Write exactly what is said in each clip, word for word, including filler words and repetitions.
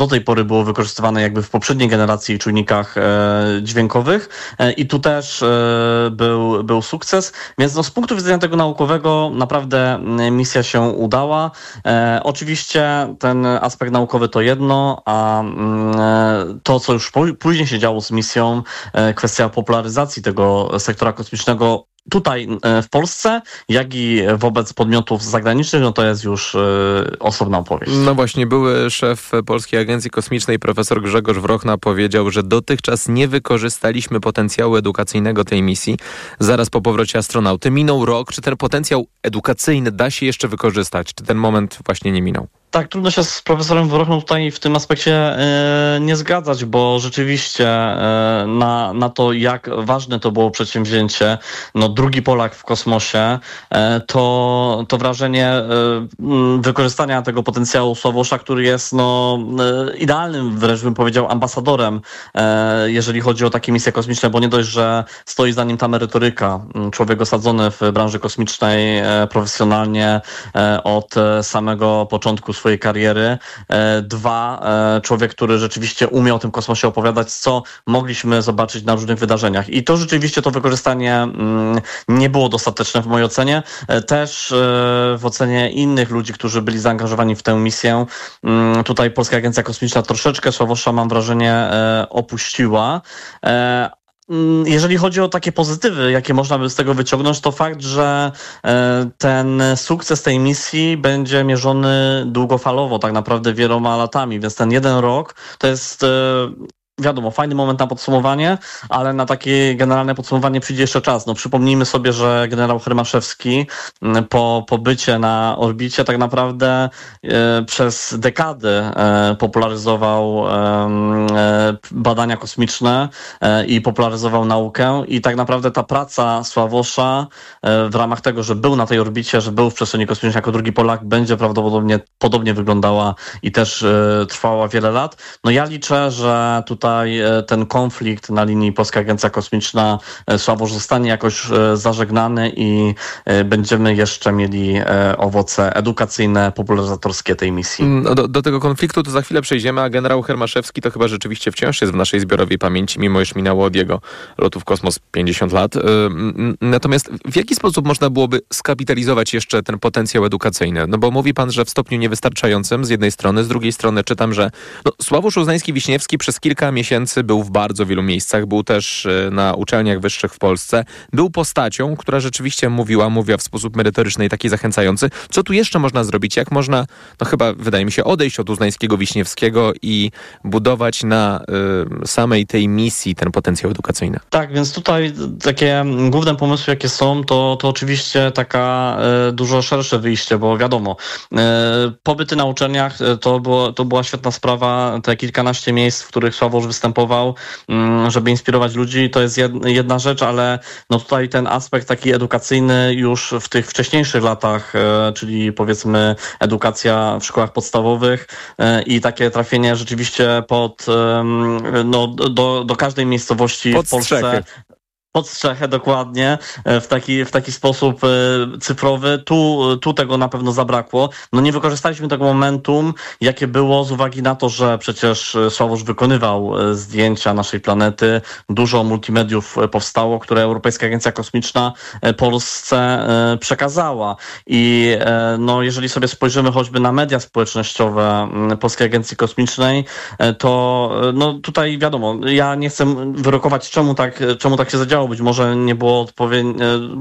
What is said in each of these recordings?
do tej pory było wykorzystywane jakby w poprzedniej generacji czujnikach e, dźwiękowych e, i tu też e, był, był sukces, więc no, z punktu widzenia tego naukowego naprawdę misja się udała. E, oczywiście ten aspekt naukowy to jedno, a e, to, co już po, później się działo z misją, e, kwestia popularyzacji tego sektora kosmicznego tutaj w Polsce, jak i wobec podmiotów zagranicznych, no to jest już y, osobna opowieść. No właśnie, były szef Polskiej Agencji Kosmicznej, profesor Grzegorz Wrochna, powiedział, że dotychczas nie wykorzystaliśmy potencjału edukacyjnego tej misji. Zaraz po powrocie astronauty minął rok. Czy ten potencjał edukacyjny da się jeszcze wykorzystać? Czy ten moment właśnie nie minął? Tak, trudno się z profesorem Wrochną tutaj w tym aspekcie e, nie zgadzać, bo rzeczywiście e, na, na to, jak ważne to było przedsięwzięcie, no drugi Polak w kosmosie, e, to, to wrażenie e, wykorzystania tego potencjału Sławosza, który jest no e, idealnym, wręcz bym powiedział, ambasadorem, e, jeżeli chodzi o takie misje kosmiczne, bo nie dość, że stoi za nim ta merytoryka, człowiek osadzony w branży kosmicznej e, profesjonalnie e, od samego początku swojej kariery. Dwa, człowiek, który rzeczywiście umie o tym kosmosie opowiadać, co mogliśmy zobaczyć na różnych wydarzeniach. I to rzeczywiście to wykorzystanie nie było dostateczne w mojej ocenie. Też w ocenie innych ludzi, którzy byli zaangażowani w tę misję. Tutaj Polska Agencja Kosmiczna troszeczkę Sławosza, mam wrażenie, opuściła. Jeżeli chodzi o takie pozytywy, jakie można by z tego wyciągnąć, to fakt, że ten sukces tej misji będzie mierzony długofalowo, tak naprawdę wieloma latami, więc ten jeden rok to jest... Wiadomo, fajny moment na podsumowanie, ale na takie generalne podsumowanie przyjdzie jeszcze czas. No, przypomnijmy sobie, że generał Hermaszewski po pobycie na orbicie tak naprawdę e, przez dekady e, popularyzował e, badania kosmiczne e, i popularyzował naukę i tak naprawdę ta praca Sławosza e, w ramach tego, że był na tej orbicie, że był w przestrzeni kosmicznej jako drugi Polak, będzie prawdopodobnie podobnie wyglądała i też e, trwała wiele lat. No ja liczę, że tutaj ten konflikt na linii Polska Agencja Kosmiczna Sławosz zostanie jakoś zażegnany i będziemy jeszcze mieli owoce edukacyjne, popularyzatorskie tej misji. Do, do tego konfliktu to za chwilę przejdziemy, a generał Hermaszewski to chyba rzeczywiście wciąż jest w naszej zbiorowej pamięci, mimo iż minęło od jego lotu w kosmos pięćdziesiąt lat. Natomiast w jaki sposób można byłoby skapitalizować jeszcze ten potencjał edukacyjny? No bo mówi pan, że w stopniu niewystarczającym z jednej strony, z drugiej strony czytam, że no, Sławosz Uznański-Wiśniewski przez kilka miesięcy był w bardzo wielu miejscach, był też na uczelniach wyższych w Polsce, był postacią, która rzeczywiście mówiła, mówiła w sposób merytoryczny i taki zachęcający. Co tu jeszcze można zrobić? Jak można, no chyba wydaje mi się, odejść od Uznańskiego-Wiśniewskiego i budować na y, samej tej misji ten potencjał edukacyjny? Tak, więc tutaj takie główne pomysły, jakie są, to, to oczywiście taka y, dużo szersze wyjście, bo wiadomo, y, pobyty na uczelniach to, było, to była świetna sprawa, te kilkanaście miejsc, w których Sławosz występował, żeby inspirować ludzi, to jest jedna rzecz, ale no tutaj ten aspekt taki edukacyjny już w tych wcześniejszych latach, czyli powiedzmy edukacja w szkołach podstawowych i takie trafienie rzeczywiście pod, no, do, do każdej miejscowości pod w Polsce. Strzechy. Pod strzechę, dokładnie, w taki, w taki sposób cyfrowy. Tu, tu tego na pewno zabrakło. No nie wykorzystaliśmy tego momentum, jakie było z uwagi na to, że przecież Sławosz wykonywał zdjęcia naszej planety. Dużo multimediów powstało, które Europejska Agencja Kosmiczna Polsce przekazała. I no, jeżeli sobie spojrzymy choćby na media społecznościowe Polskiej Agencji Kosmicznej, to no, tutaj wiadomo, ja nie chcę wyrokować, czemu tak, czemu tak się zadziało. Być może nie było odpowiednio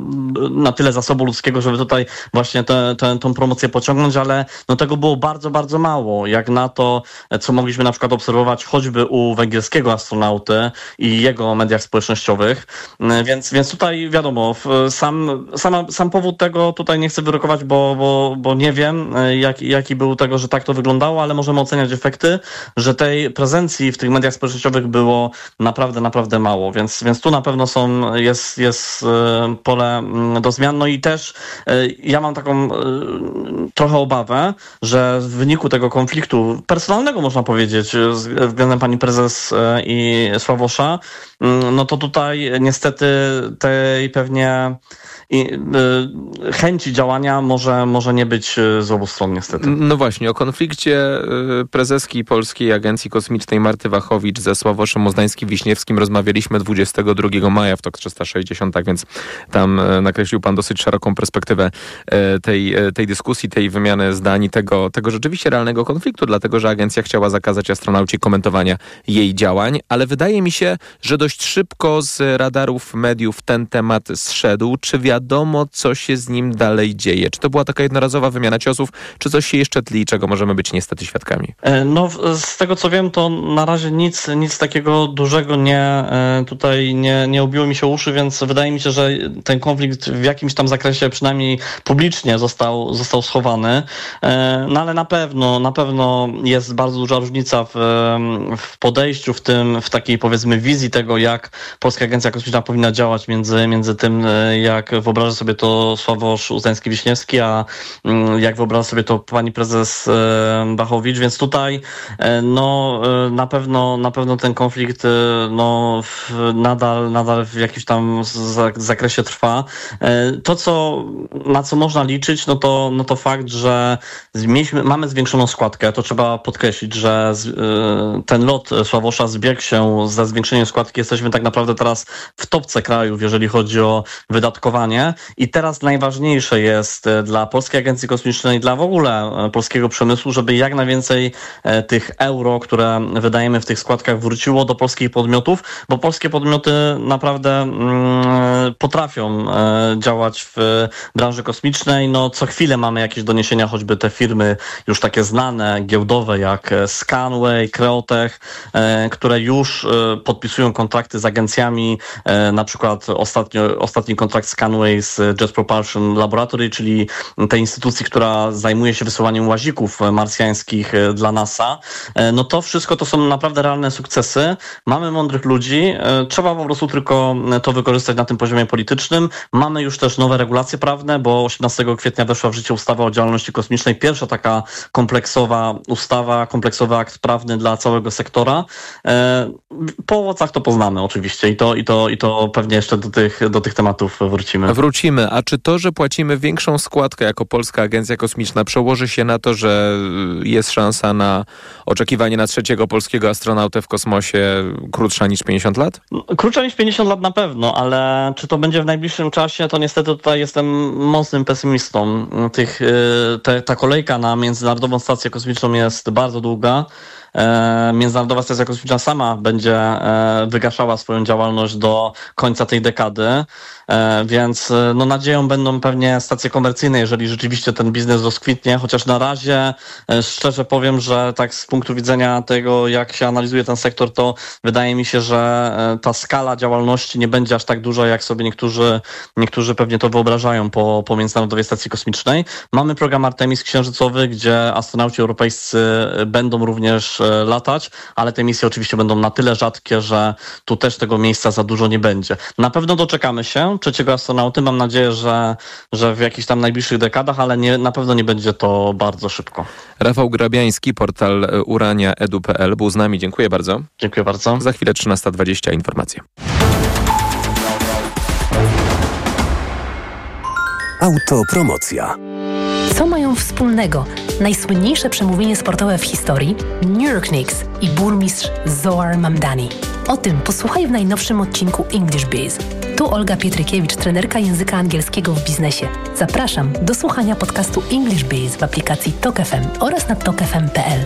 na tyle zasobu ludzkiego, żeby tutaj właśnie tę te, te, tą promocję pociągnąć, ale no tego było bardzo, bardzo mało. Jak na to, co mogliśmy na przykład obserwować choćby u węgierskiego astronauty i jego mediach społecznościowych. Więc, więc tutaj wiadomo, sam, sam, sam powód tego tutaj nie chcę wyrokować, bo, bo, bo nie wiem, jak, jaki był tego, że tak to wyglądało, ale możemy oceniać efekty, że tej prezencji w tych mediach społecznościowych było naprawdę, naprawdę mało. Więc, więc tu na pewno są są, jest, jest pole do zmian. No i też ja mam taką trochę obawę, że w wyniku tego konfliktu personalnego, można powiedzieć, względem pani prezes i Sławosza, no to tutaj niestety tej pewnie i, y, chęci działania może, może nie być z obu stron niestety. No właśnie, o konflikcie y, prezeski Polskiej Agencji Kosmicznej Marty Wachowicz ze Sławoszem Uznańskim-Wiśniewskim rozmawialiśmy dwudziestego drugiego maja w Tok trzysta sześćdziesiąt, tak więc tam y, nakreślił pan dosyć szeroką perspektywę y, tej, y, tej dyskusji, tej wymiany zdań, tego, tego rzeczywiście realnego konfliktu, dlatego że agencja chciała zakazać astronaucie komentowania jej działań, ale wydaje mi się, że dość szybko z radarów mediów ten temat zszedł. Czy wiadomo, co się z nim dalej dzieje? Czy to była taka jednorazowa wymiana ciosów, czy coś się jeszcze tli, czego możemy być niestety świadkami? No, z tego co wiem, to na razie nic, nic takiego dużego nie, tutaj nie, nie obiło mi się uszy, więc wydaje mi się, że ten konflikt w jakimś tam zakresie, przynajmniej publicznie, został, został schowany. No ale na pewno, na pewno jest bardzo duża różnica w, w podejściu, w tym, w takiej powiedzmy wizji tego, jak Polska Agencja Kosmiczna powinna działać między, między tym, jak wyobraża sobie to Sławosz Uznański-Wiśniewski, a jak wyobraża sobie to pani prezes Wachowicz, więc tutaj no na pewno, na pewno ten konflikt no nadal, nadal w jakimś tam zakresie trwa. To, co, na co można liczyć, no to, no to fakt, że mieliśmy, mamy zwiększoną składkę, to trzeba podkreślić, że ten lot Sławosza zbiegł się ze zwiększeniem składki. Jesteśmy tak naprawdę teraz w topce krajów, jeżeli chodzi o wydatkowanie. I teraz najważniejsze jest dla Polskiej Agencji Kosmicznej, dla w ogóle polskiego przemysłu, żeby jak najwięcej tych euro, które wydajemy w tych składkach, wróciło do polskich podmiotów, bo polskie podmioty naprawdę mm, potrafią działać w branży kosmicznej. No co chwilę mamy jakieś doniesienia, choćby te firmy już takie znane, giełdowe, jak Scanway, Creotech, które już podpisują kontrakty z agencjami, na przykład ostatnio, ostatni kontrakt Scanway z Jet Propulsion Laboratory, czyli tej instytucji, która zajmuje się wysyłaniem łazików marsjańskich dla NASA. No to wszystko to są naprawdę realne sukcesy. Mamy mądrych ludzi, trzeba po prostu tylko to wykorzystać na tym poziomie politycznym. Mamy już też nowe regulacje prawne, bo osiemnastego kwietnia weszła w życie ustawa o działalności kosmicznej. Pierwsza taka kompleksowa ustawa, kompleksowy akt prawny dla całego sektora. Po owocach to poznamy oczywiście i to, i to, i to pewnie jeszcze do tych, do tych tematów wrócimy. Wrócimy. A czy to, że płacimy większą składkę jako Polska Agencja Kosmiczna, przełoży się na to, że jest szansa na oczekiwanie na trzeciego polskiego astronautę w kosmosie krótsza niż pięćdziesiąt lat? Krótsza niż pięćdziesiąt lat na pewno, ale czy to będzie w najbliższym czasie, to niestety tutaj jestem mocnym pesymistą. Tych, te, ta kolejka na Międzynarodową Stację Kosmiczną jest bardzo długa. Międzynarodowa Stacja Kosmiczna sama będzie wygaszała swoją działalność do końca tej dekady, więc no nadzieją będą pewnie stacje komercyjne, jeżeli rzeczywiście ten biznes rozkwitnie, chociaż na razie szczerze powiem, że tak z punktu widzenia tego, jak się analizuje ten sektor, to wydaje mi się, że ta skala działalności nie będzie aż tak duża, jak sobie niektórzy, niektórzy pewnie to wyobrażają po, po Międzynarodowej Stacji Kosmicznej. Mamy program Artemis księżycowy, gdzie astronauci europejscy będą również latać, ale te misje oczywiście będą na tyle rzadkie, że tu też tego miejsca za dużo nie będzie. Na pewno doczekamy się trzeciego astronauty. Mam nadzieję, że, że w jakichś tam najbliższych dekadach, ale nie, na pewno nie będzie to bardzo szybko. Rafał Grabiański, portal urania kropka edu kropka pe el był z nami. Dziękuję bardzo. Dziękuję bardzo. Za chwilę trzynasta dwadzieścia informacje. Autopromocja. Co mają wspólnego najsłynniejsze przemówienie sportowe w historii, New York Knicks i burmistrz Zohar Mamdani? O tym posłuchaj w najnowszym odcinku English Biz. Tu Olga Pietrykiewicz, trenerka języka angielskiego w biznesie. Zapraszam do słuchania podcastu English Biz w aplikacji Tok F M oraz na tok f m kropka pe el.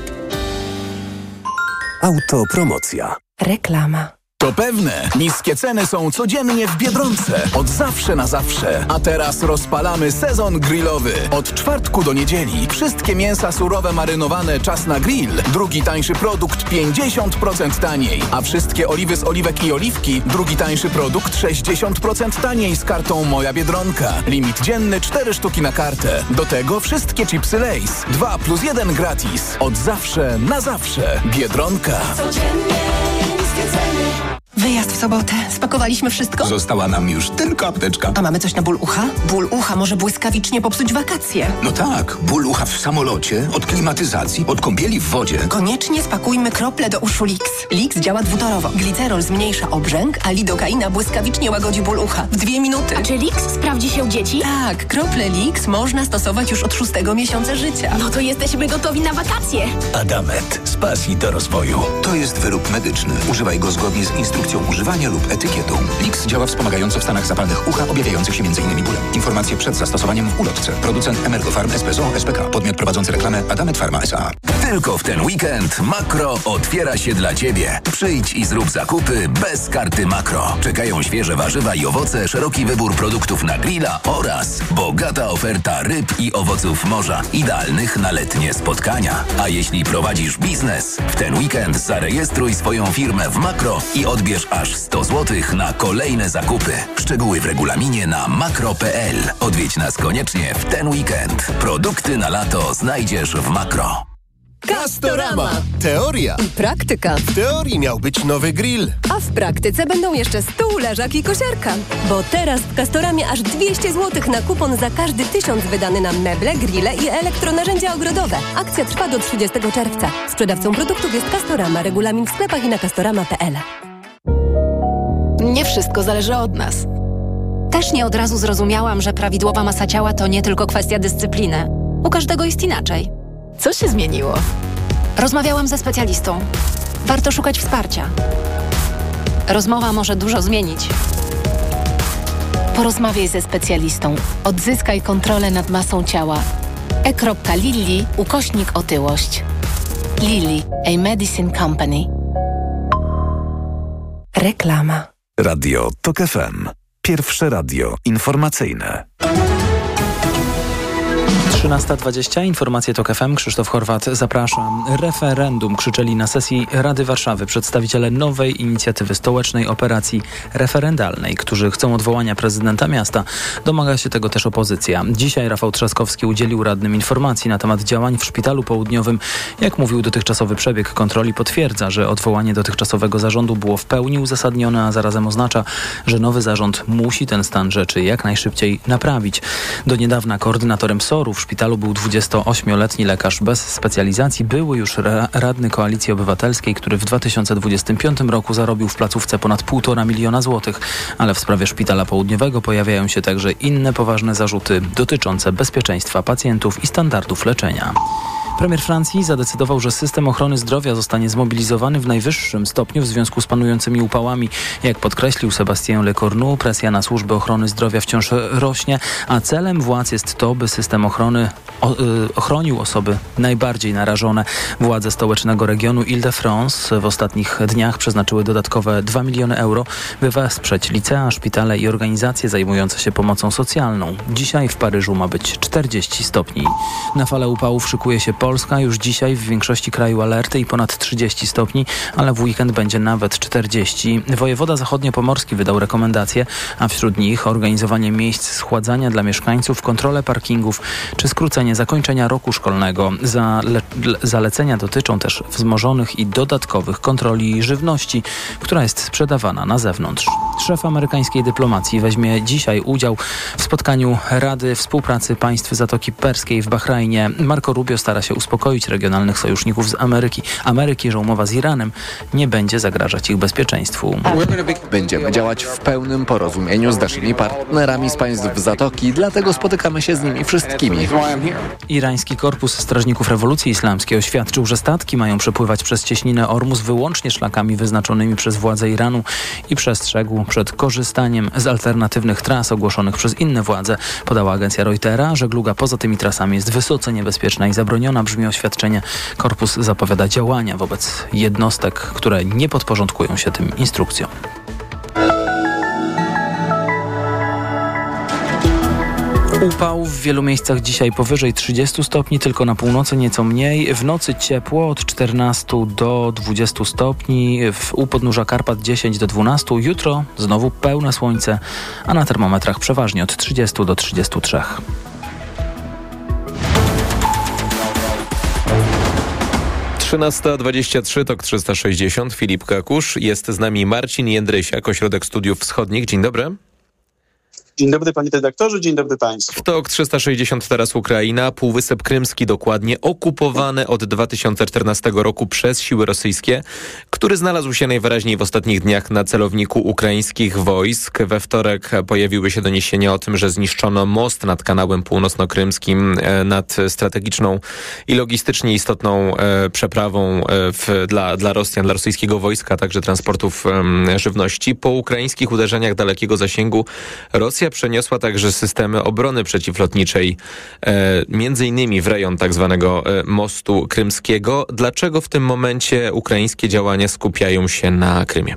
Autopromocja. Reklama. To pewne, niskie ceny są codziennie w Biedronce. Od zawsze na zawsze. A teraz rozpalamy sezon grillowy. Od czwartku do niedzieli. Wszystkie mięsa surowe marynowane czas na grill. Drugi tańszy produkt pięćdziesiąt procent taniej. A wszystkie oliwy z oliwek i oliwki. Drugi tańszy produkt sześćdziesiąt procent taniej z kartą Moja Biedronka. Limit dzienny cztery sztuki na kartę. Do tego wszystkie chipsy Lay's. dwa plus jeden gratis. Od zawsze na zawsze. Biedronka. W Wyjazd w sobotę. Spakowaliśmy wszystko? Została nam już tylko apteczka. A mamy coś na ból ucha? Ból ucha może błyskawicznie popsuć wakacje. No tak, ból ucha w samolocie, od klimatyzacji, od kąpieli w wodzie. Koniecznie spakujmy krople do uszu Lix. Lix działa dwutorowo. Glicerol zmniejsza obrzęk, a lidokaina błyskawicznie łagodzi ból ucha. W dwie minuty. A czy Lix sprawdzi się u dzieci? Tak, krople Lix można stosować już od szóstego miesiąca życia. No to jesteśmy gotowi na wakacje. Adamet. Z pasji do rozwoju. To jest wyrób medyczny. Używaj go zgodnie z instrukcją używania lub etykietą. Lix działa wspomagająco w stanach zapalnych ucha objawiających się m.in. bólem. Informacje przed zastosowaniem w ulotce. Producent Emergofarm S P Z O S P K. Podmiot prowadzący reklamę Adamet Pharma S A. Tylko w ten weekend Makro otwiera się dla Ciebie. Przyjdź i zrób zakupy bez karty Makro. Czekają świeże warzywa i owoce, szeroki wybór produktów na grilla oraz bogata oferta ryb i owoców morza, idealnych na letnie spotkania. A jeśli prowadzisz biznes, w ten weekend zarejestruj swoją firmę w Makro i odbierz aż sto złotych na kolejne zakupy. Szczegóły w regulaminie na makro kropka p l. Odwiedź nas koniecznie w ten weekend. Produkty na lato znajdziesz w Makro. Castorama. Teoria i praktyka. W teorii miał być nowy grill, a w praktyce będą jeszcze stół, leżak i kosiarka. Bo teraz w Castoramie aż dwieście złotych na kupon za każdy tysiąc wydany na meble, grille i elektronarzędzia ogrodowe. Akcja trwa do trzydziestego czerwca. Sprzedawcą produktów jest Castorama. Regulamin w sklepach i na castorama kropka p l. Nie wszystko zależy od nas. Też nie od razu zrozumiałam, że prawidłowa masa ciała to nie tylko kwestia dyscypliny. U każdego jest inaczej. Co się zmieniło? Rozmawiałam ze specjalistą. Warto szukać wsparcia. Rozmowa może dużo zmienić. Porozmawiaj ze specjalistą. Odzyskaj kontrolę nad masą ciała. e.lilly ukośnik otyłość. Lilly, a medicine company. Reklama. Radio Tok F M. Pierwsze radio informacyjne. trzynasta dwadzieścia. Informacje Tok F M. Krzysztof Horwat, zapraszam. Referendum krzyczeli na sesji Rady Warszawy przedstawiciele nowej inicjatywy stołecznej operacji referendalnej, którzy chcą odwołania prezydenta miasta. Domaga się tego też opozycja. Dzisiaj Rafał Trzaskowski udzielił radnym informacji na temat działań w Szpitalu Południowym. Jak mówił, dotychczasowy przebieg kontroli potwierdza, że odwołanie dotychczasowego zarządu było w pełni uzasadnione, a zarazem oznacza, że nowy zarząd musi ten stan rzeczy jak najszybciej naprawić. Do niedawna koordynatorem S O R-u w szpitalu był dwudziestoośmioletni lekarz bez specjalizacji, były już ra- radny Koalicji Obywatelskiej, który w dwa tysiące dwudziestym piątym roku zarobił w placówce ponad półtora miliona złotych. Ale w sprawie Szpitala Południowego pojawiają się także inne poważne zarzuty dotyczące bezpieczeństwa pacjentów i standardów leczenia. Premier Francji zadecydował, że system ochrony zdrowia zostanie zmobilizowany w najwyższym stopniu w związku z panującymi upałami. Jak podkreślił Sébastien Lecornu, presja na służby ochrony zdrowia wciąż rośnie, a celem władz jest to, by system ochrony o, y, ochronił osoby najbardziej narażone. Władze stołecznego regionu Ile-de-France w ostatnich dniach przeznaczyły dodatkowe dwa miliony euro, by wesprzeć licea, szpitale i organizacje zajmujące się pomocą socjalną. Dzisiaj w Paryżu ma być czterdzieści stopni. Na falę upałów szykuje się Polska. Już dzisiaj w większości kraju alerty i ponad trzydzieści stopni, ale w weekend będzie nawet czterdzieści. Wojewoda zachodniopomorski wydał rekomendacje, a wśród nich organizowanie miejsc schładzania dla mieszkańców, kontrolę parkingów czy skrócenie zakończenia roku szkolnego. Zale- zalecenia dotyczą też wzmożonych i dodatkowych kontroli żywności, która jest sprzedawana na zewnątrz. Szef amerykańskiej dyplomacji weźmie dzisiaj udział w spotkaniu Rady Współpracy Państw Zatoki Perskiej w Bahrajnie. Marco Rubio stara się uspokoić regionalnych sojuszników z Ameryki. Ameryki, że umowa z Iranem nie będzie zagrażać ich bezpieczeństwu. Będziemy działać w pełnym porozumieniu z naszymi partnerami z państw Zatoki, dlatego spotykamy się z nimi wszystkimi. Irański Korpus Strażników Rewolucji Islamskiej oświadczył, że statki mają przepływać przez cieśninę Ormus wyłącznie szlakami wyznaczonymi przez władze Iranu i przestrzegł przed korzystaniem z alternatywnych tras ogłoszonych przez inne władze. Podała agencja Reutera, żegluga poza tymi trasami jest wysoce niebezpieczna i zabroniona, brzmi oświadczenie. Korpus zapowiada działania wobec jednostek, które nie podporządkują się tym instrukcjom. Upał w wielu miejscach dzisiaj powyżej trzydziestu stopni, tylko na północy nieco mniej. W nocy ciepło od czternastu do dwudziestu stopni, w, u podnóża Karpat dziesięć do dwunastu. Jutro znowu pełne słońce, a na termometrach przeważnie od trzydziestu do trzydziestu trzech. trzynasta dwadzieścia trzy, tok trzysta sześćdziesiąt. Filip Kakusz. Jest z nami Marcin Jędrysiak, Ośrodek Studiów Wschodnich. Dzień dobry. Dzień dobry panie redaktorze, dzień dobry państwu. W tok trzysta sześćdziesiąt teraz Ukraina, Półwysep Krymski dokładnie, okupowany od dwa tysiące czternastego roku przez siły rosyjskie, który znalazł się najwyraźniej w ostatnich dniach na celowniku ukraińskich wojsk. We wtorek pojawiły się doniesienia o tym, że zniszczono most nad kanałem północno-krymskim, nad strategiczną i logistycznie istotną przeprawą w, dla, dla Rosjan, dla rosyjskiego wojska, a także transportów żywności. Po ukraińskich uderzeniach dalekiego zasięgu Rosja przeniosła także systemy obrony przeciwlotniczej, e, między innymi w rejon tak zwanego e, mostu krymskiego. Dlaczego w tym momencie ukraińskie działania skupiają się na Krymie?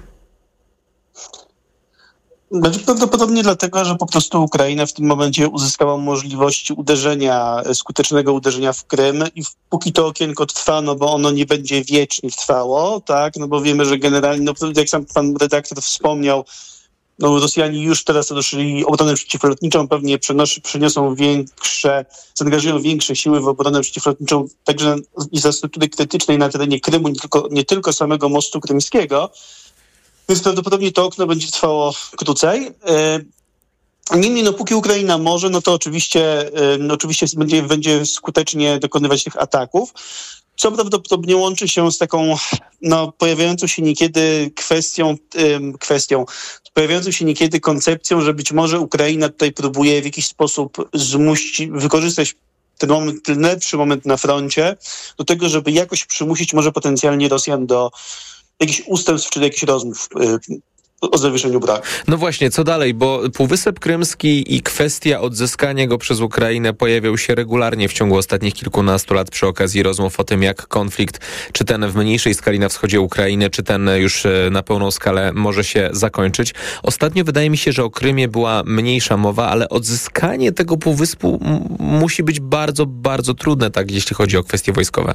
Prawdopodobnie dlatego, że po prostu Ukraina w tym momencie uzyskała możliwość uderzenia, skutecznego uderzenia w Krym i póki to okienko trwa, no bo ono nie będzie wiecznie trwało, tak, no bo wiemy, że generalnie, no jak sam pan redaktor wspomniał, no Rosjanie już teraz ruszyli obronę przeciwlotniczą, pewnie przenosi, przeniosą większe, zaangażują większe siły w obronę przeciwlotniczą, także infrastruktury krytycznej na terenie Krymu, nie tylko, nie tylko samego mostu krymskiego, więc prawdopodobnie to okno będzie trwało krócej. Niemniej, no póki Ukraina może, no to oczywiście, no, oczywiście będzie, będzie skutecznie dokonywać tych ataków, co prawdopodobnie łączy się z taką no, pojawiającą się niekiedy kwestią, ym, kwestią, pojawiającą się niekiedy koncepcją, że być może Ukraina tutaj próbuje w jakiś sposób zmusić, wykorzystać ten moment, ten lepszy moment na froncie do tego, żeby jakoś przymusić może potencjalnie Rosjan do jakichś ustępstw czy do jakichś rozmów yy, o zawieszeniu broni. No właśnie, co dalej? Bo Półwysep Krymski i kwestia odzyskania go przez Ukrainę pojawiał się regularnie w ciągu ostatnich kilkunastu lat przy okazji rozmów o tym, jak konflikt, czy ten w mniejszej skali na wschodzie Ukrainy, czy ten już na pełną skalę może się zakończyć. Ostatnio wydaje mi się, że o Krymie była mniejsza mowa, ale odzyskanie tego półwyspu m- musi być bardzo, bardzo trudne, tak, jeśli chodzi o kwestie wojskowe.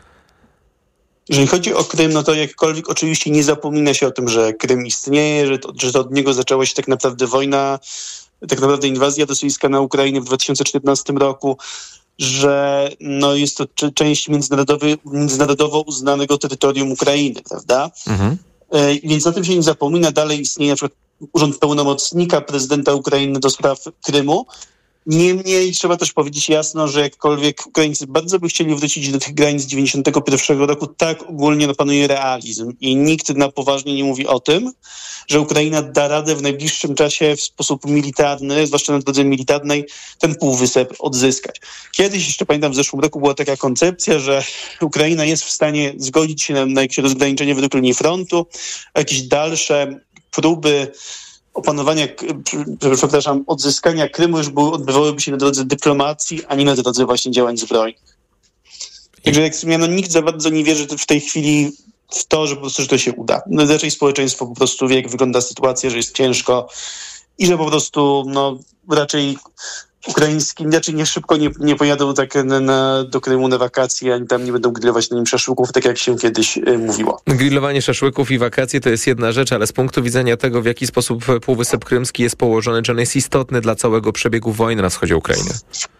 Jeżeli chodzi o Krym, no to jakkolwiek oczywiście nie zapomina się o tym, że Krym istnieje, że to, że to od niego zaczęła się tak naprawdę wojna, tak naprawdę inwazja rosyjska na Ukrainę w dwa tysiące czternastym roku, że no jest to c- część międzynarodowy, międzynarodowo uznanego terytorium Ukrainy, prawda? Mhm. E, więc o tym się nie zapomina. Dalej istnieje na przykład Urząd Pełnomocnika Prezydenta Ukrainy do spraw Krymu. Niemniej trzeba też powiedzieć jasno, że jakkolwiek Ukraińcy bardzo by chcieli wrócić do tych granic dziewięćdziesiątego pierwszego roku, tak ogólnie no, panuje realizm i nikt na poważnie nie mówi o tym, że Ukraina da radę w najbliższym czasie w sposób militarny, zwłaszcza na drodze militarnej, ten półwysep odzyskać. Kiedyś, jeszcze pamiętam, w zeszłym roku była taka koncepcja, że Ukraina jest w stanie zgodzić się na, na jakieś rozgraniczenie według linii frontu, a jakieś dalsze próby opanowania, przepraszam, odzyskania Krymu już były, odbywałyby się na drodze dyplomacji, a nie na drodze właśnie działań zbrojnych. Także jak wspomniano, nikt za bardzo nie wierzy w tej chwili w to, że po prostu że to się uda. No, raczej społeczeństwo po prostu wie, jak wygląda sytuacja, że jest ciężko i że po prostu no, raczej ukraiński, raczej nie szybko nie, nie pojadą tak na, na, do Krymu na wakacje, ani tam nie będą grillować na nim szaszłyków, tak jak się kiedyś y, mówiło. Grillowanie szaszłyków i wakacje to jest jedna rzecz, ale z punktu widzenia tego, w jaki sposób Półwysep Krymski jest położony, czy on jest istotny dla całego przebiegu wojny na wschodzie Ukrainy?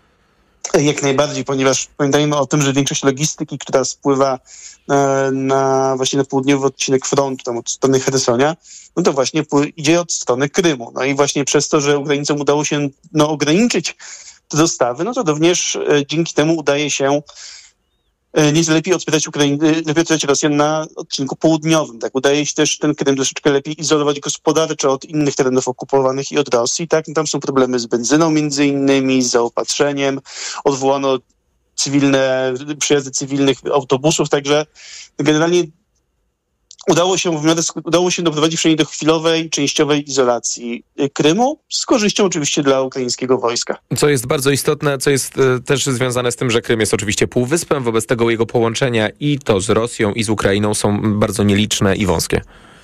Jak najbardziej, ponieważ pamiętajmy o tym, że większość logistyki, która spływa na, na właśnie na południowy odcinek frontu, tam od strony Chersonia, no to właśnie idzie od strony Krymu. No i właśnie przez to, że Ukraińcom udało się no, ograniczyć te dostawy, no to również e, dzięki temu udaje się e, nieco lepiej odpierać Ukrainy, lepiej odpierać Rosjan na odcinku południowym. Tak, udaje się też ten Krym troszeczkę lepiej izolować gospodarczo od innych terenów okupowanych i od Rosji. Tak, no, tam są problemy z benzyną między innymi, z zaopatrzeniem. Odwołano cywilne, przyjazdy cywilnych autobusów, także generalnie udało się w miarę, udało się doprowadzić przynajmniej do chwilowej, częściowej izolacji Krymu, z korzyścią oczywiście dla ukraińskiego wojska. Co jest bardzo istotne, co jest e, też związane z tym, że Krym jest oczywiście półwyspem, wobec tego jego połączenia i to z Rosją, i z Ukrainą są bardzo nieliczne i wąskie.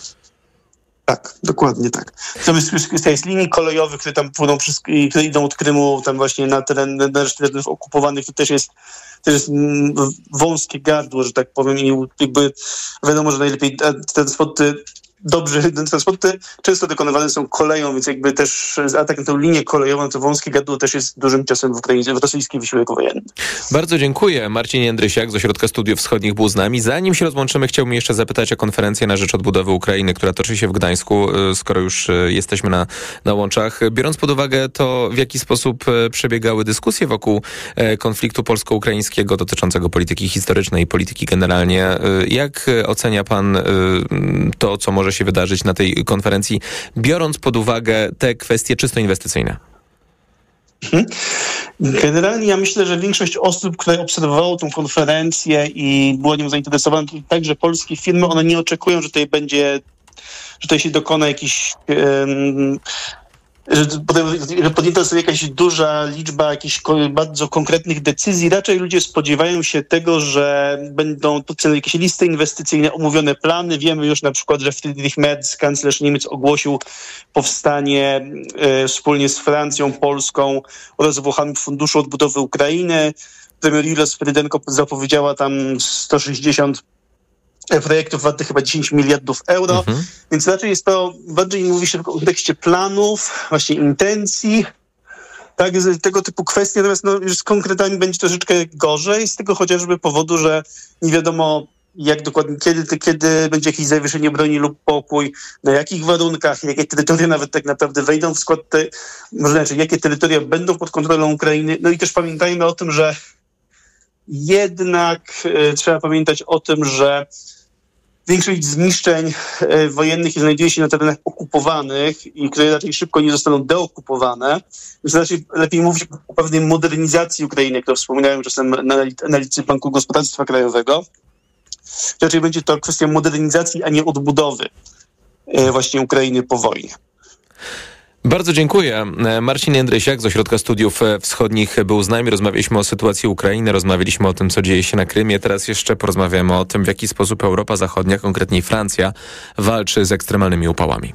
Tak, dokładnie tak. Natomiast kwestia jest linii kolejowych, które tam płyną, przez, które idą od Krymu tam właśnie na teren, na resztę terenów okupowanych, to też jest, też jest wąskie gardło, że tak powiem, i jakby wiadomo, że najlepiej transporty dobrze, transporty często dokonywane są koleją, więc jakby też atak na tę linię kolejową, to wąskie gardło też jest dużym ciosem w Ukrainie, w rosyjski wysiłek wojenny. Bardzo dziękuję. Marcin Jędrysiak z Ośrodka Studiów Wschodnich był z nami. Zanim się rozłączymy, chciałbym jeszcze zapytać o konferencję na rzecz odbudowy Ukrainy, która toczy się w Gdańsku, skoro już jesteśmy na, na łączach. Biorąc pod uwagę to, w jaki sposób przebiegały dyskusje wokół konfliktu polsko-ukraińskiego dotyczącego polityki historycznej i polityki generalnie, jak ocenia pan to, co może się wydarzyć na tej konferencji, biorąc pod uwagę te kwestie czysto inwestycyjne? Generalnie ja myślę, że większość osób, które obserwowało tą konferencję i było nią zainteresowane, także polskie firmy, one nie oczekują, że tutaj będzie, że tutaj się dokona jakiś um, że podjęta sobie jakaś duża liczba jakichś bardzo konkretnych decyzji. Raczej ludzie spodziewają się tego, że będą podpisane jakieś listy inwestycyjne, omówione plany. Wiemy już na przykład, że Friedrich Merz, kanclerz Niemiec, ogłosił powstanie e, wspólnie z Francją, Polską oraz Włochami Funduszu Odbudowy Ukrainy. Premier Julia Swyrydenko zapowiedziała tam sto sześćdziesiąt projektów wartych chyba dziesięć miliardów euro, mhm. więc raczej jest to, bardziej mówi się w kontekście planów, właśnie intencji, tak, z tego typu kwestie, natomiast no, już z konkretami będzie troszeczkę gorzej, z tego chociażby powodu, że nie wiadomo jak dokładnie, kiedy, kiedy będzie jakieś zawieszenie broni lub pokój, na jakich warunkach, jakie terytoria nawet tak naprawdę wejdą w skład, te, może znaczy, jakie terytoria będą pod kontrolą Ukrainy, no i też pamiętajmy o tym, że jednak e, trzeba pamiętać o tym, że większość zniszczeń e, wojennych znajduje się na terenach okupowanych i które raczej szybko nie zostaną deokupowane. Więc raczej lepiej mówić o pewnej modernizacji Ukrainy, jak to wspominają czasem analitycy Banku Gospodarstwa Krajowego. Raczej będzie to kwestia modernizacji, a nie odbudowy e, właśnie Ukrainy po wojnie. Bardzo dziękuję. Marcin Jędrysiak z Ośrodka Studiów Wschodnich był z nami. Rozmawialiśmy o sytuacji Ukrainy, rozmawialiśmy o tym, co dzieje się na Krymie. Teraz jeszcze porozmawiamy o tym, w jaki sposób Europa Zachodnia, konkretniej Francja, walczy z ekstremalnymi upałami.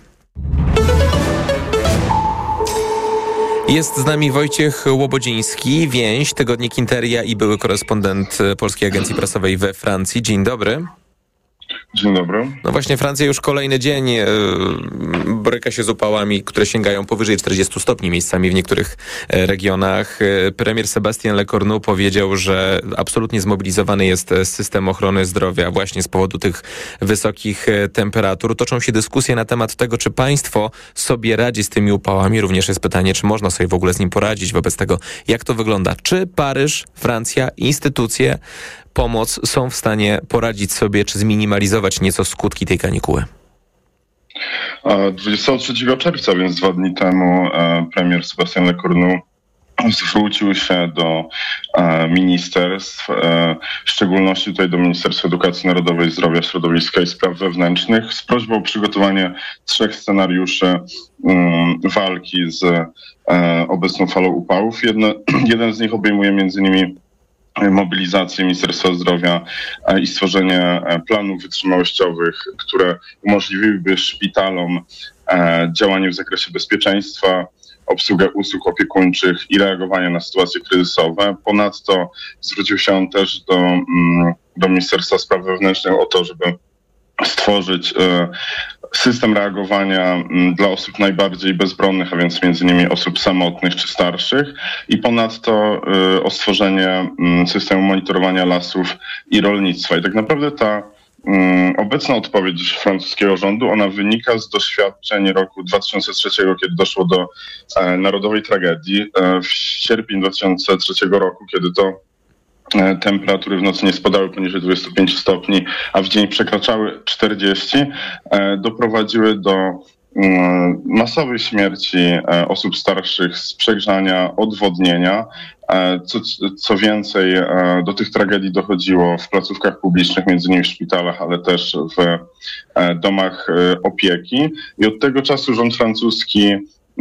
Jest z nami Wojciech Łobodziński, więź, tygodnik Interia i były korespondent Polskiej Agencji Prasowej we Francji. Dzień dobry. Dzień dobry. No właśnie, Francja już kolejny dzień yy, boryka się z upałami, które sięgają powyżej czterdziestu stopni miejscami w niektórych yy, regionach. Yy, premier Sébastien Lecornu powiedział, że absolutnie zmobilizowany jest system ochrony zdrowia właśnie z powodu tych wysokich yy, temperatur. Toczą się dyskusje na temat tego, czy państwo sobie radzi z tymi upałami. Również jest pytanie, czy można sobie w ogóle z nim poradzić. Wobec tego, jak to wygląda? Czy Paryż, Francja, instytucje, pomoc są w stanie poradzić sobie, czy zminimalizować nieco skutki tej kanikuły? dwudziestego trzeciego czerwca, więc dwa dni temu, premier Sébastien Lecornu zwrócił się do ministerstw, w szczególności tutaj do Ministerstwa Edukacji Narodowej, Zdrowia, Środowiska i Spraw Wewnętrznych z prośbą o przygotowanie trzech scenariuszy walki z obecną falą upałów. Jedno, jeden z nich obejmuje między innymi mobilizację Ministerstwa Zdrowia i stworzenie planów wytrzymałościowych, które umożliwiłyby szpitalom działanie w zakresie bezpieczeństwa, obsługę usług opiekuńczych i reagowanie na sytuacje kryzysowe. Ponadto zwrócił się on też do, do Ministerstwa Spraw Wewnętrznych o to, żeby stworzyć system reagowania dla osób najbardziej bezbronnych, a więc między innymi osób samotnych czy starszych, i ponadto o stworzenie systemu monitorowania lasów i rolnictwa. I tak naprawdę ta obecna odpowiedź francuskiego rządu, ona wynika z doświadczeń roku dwa tysiące trzeciego, kiedy doszło do narodowej tragedii. W sierpniu dwa tysiące trzeciego roku, kiedy to temperatury w nocy nie spadały poniżej dwudziestu pięciu stopni, a w dzień przekraczały czterdzieści, doprowadziły do masowej śmierci osób starszych z przegrzania, odwodnienia. Co, co więcej, do tych tragedii dochodziło w placówkach publicznych, między innymi w szpitalach, ale też w domach opieki. I od tego czasu rząd francuski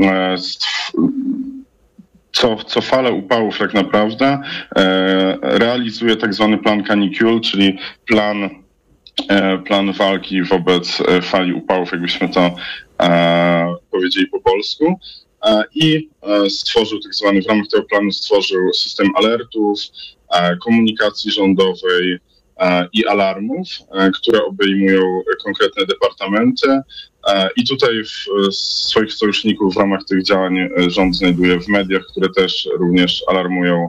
Co, co falę upałów tak naprawdę e, realizuje tak zwany plan canicule, czyli plan, e, plan walki wobec fali upałów, jakbyśmy to e, powiedzieli po polsku. E, I e, stworzył tak zwany, w ramach tego planu stworzył system alertów, e, komunikacji rządowej, i alarmów, które obejmują konkretne departamenty. I tutaj w, swoich sojuszników w ramach tych działań rząd znajduje w mediach, które też również alarmują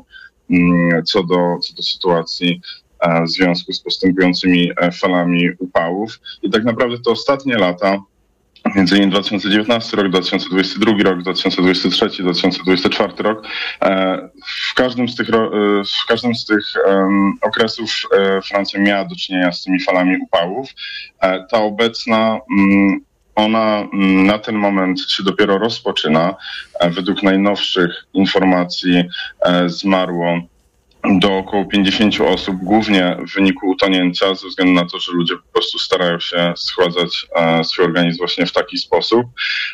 co do, co do sytuacji w związku z postępującymi falami upałów. I tak naprawdę te ostatnie lata, między innymi dwa tysiące dziewiętnasty rok, dwa tysiące dwudziesty drugi rok, dwa tysiące dwudziesty trzeci, dwa tysiące dwudziesty czwarty rok, w każdym z tych, w każdym z tych okresów Francja miała do czynienia z tymi falami upałów. Ta obecna, ona na ten moment się dopiero rozpoczyna. Według najnowszych informacji zmarło do około pięćdziesięciu osób, głównie w wyniku utonięcia, ze względu na to, że ludzie po prostu starają się schładzać e, swój organizm właśnie w taki sposób.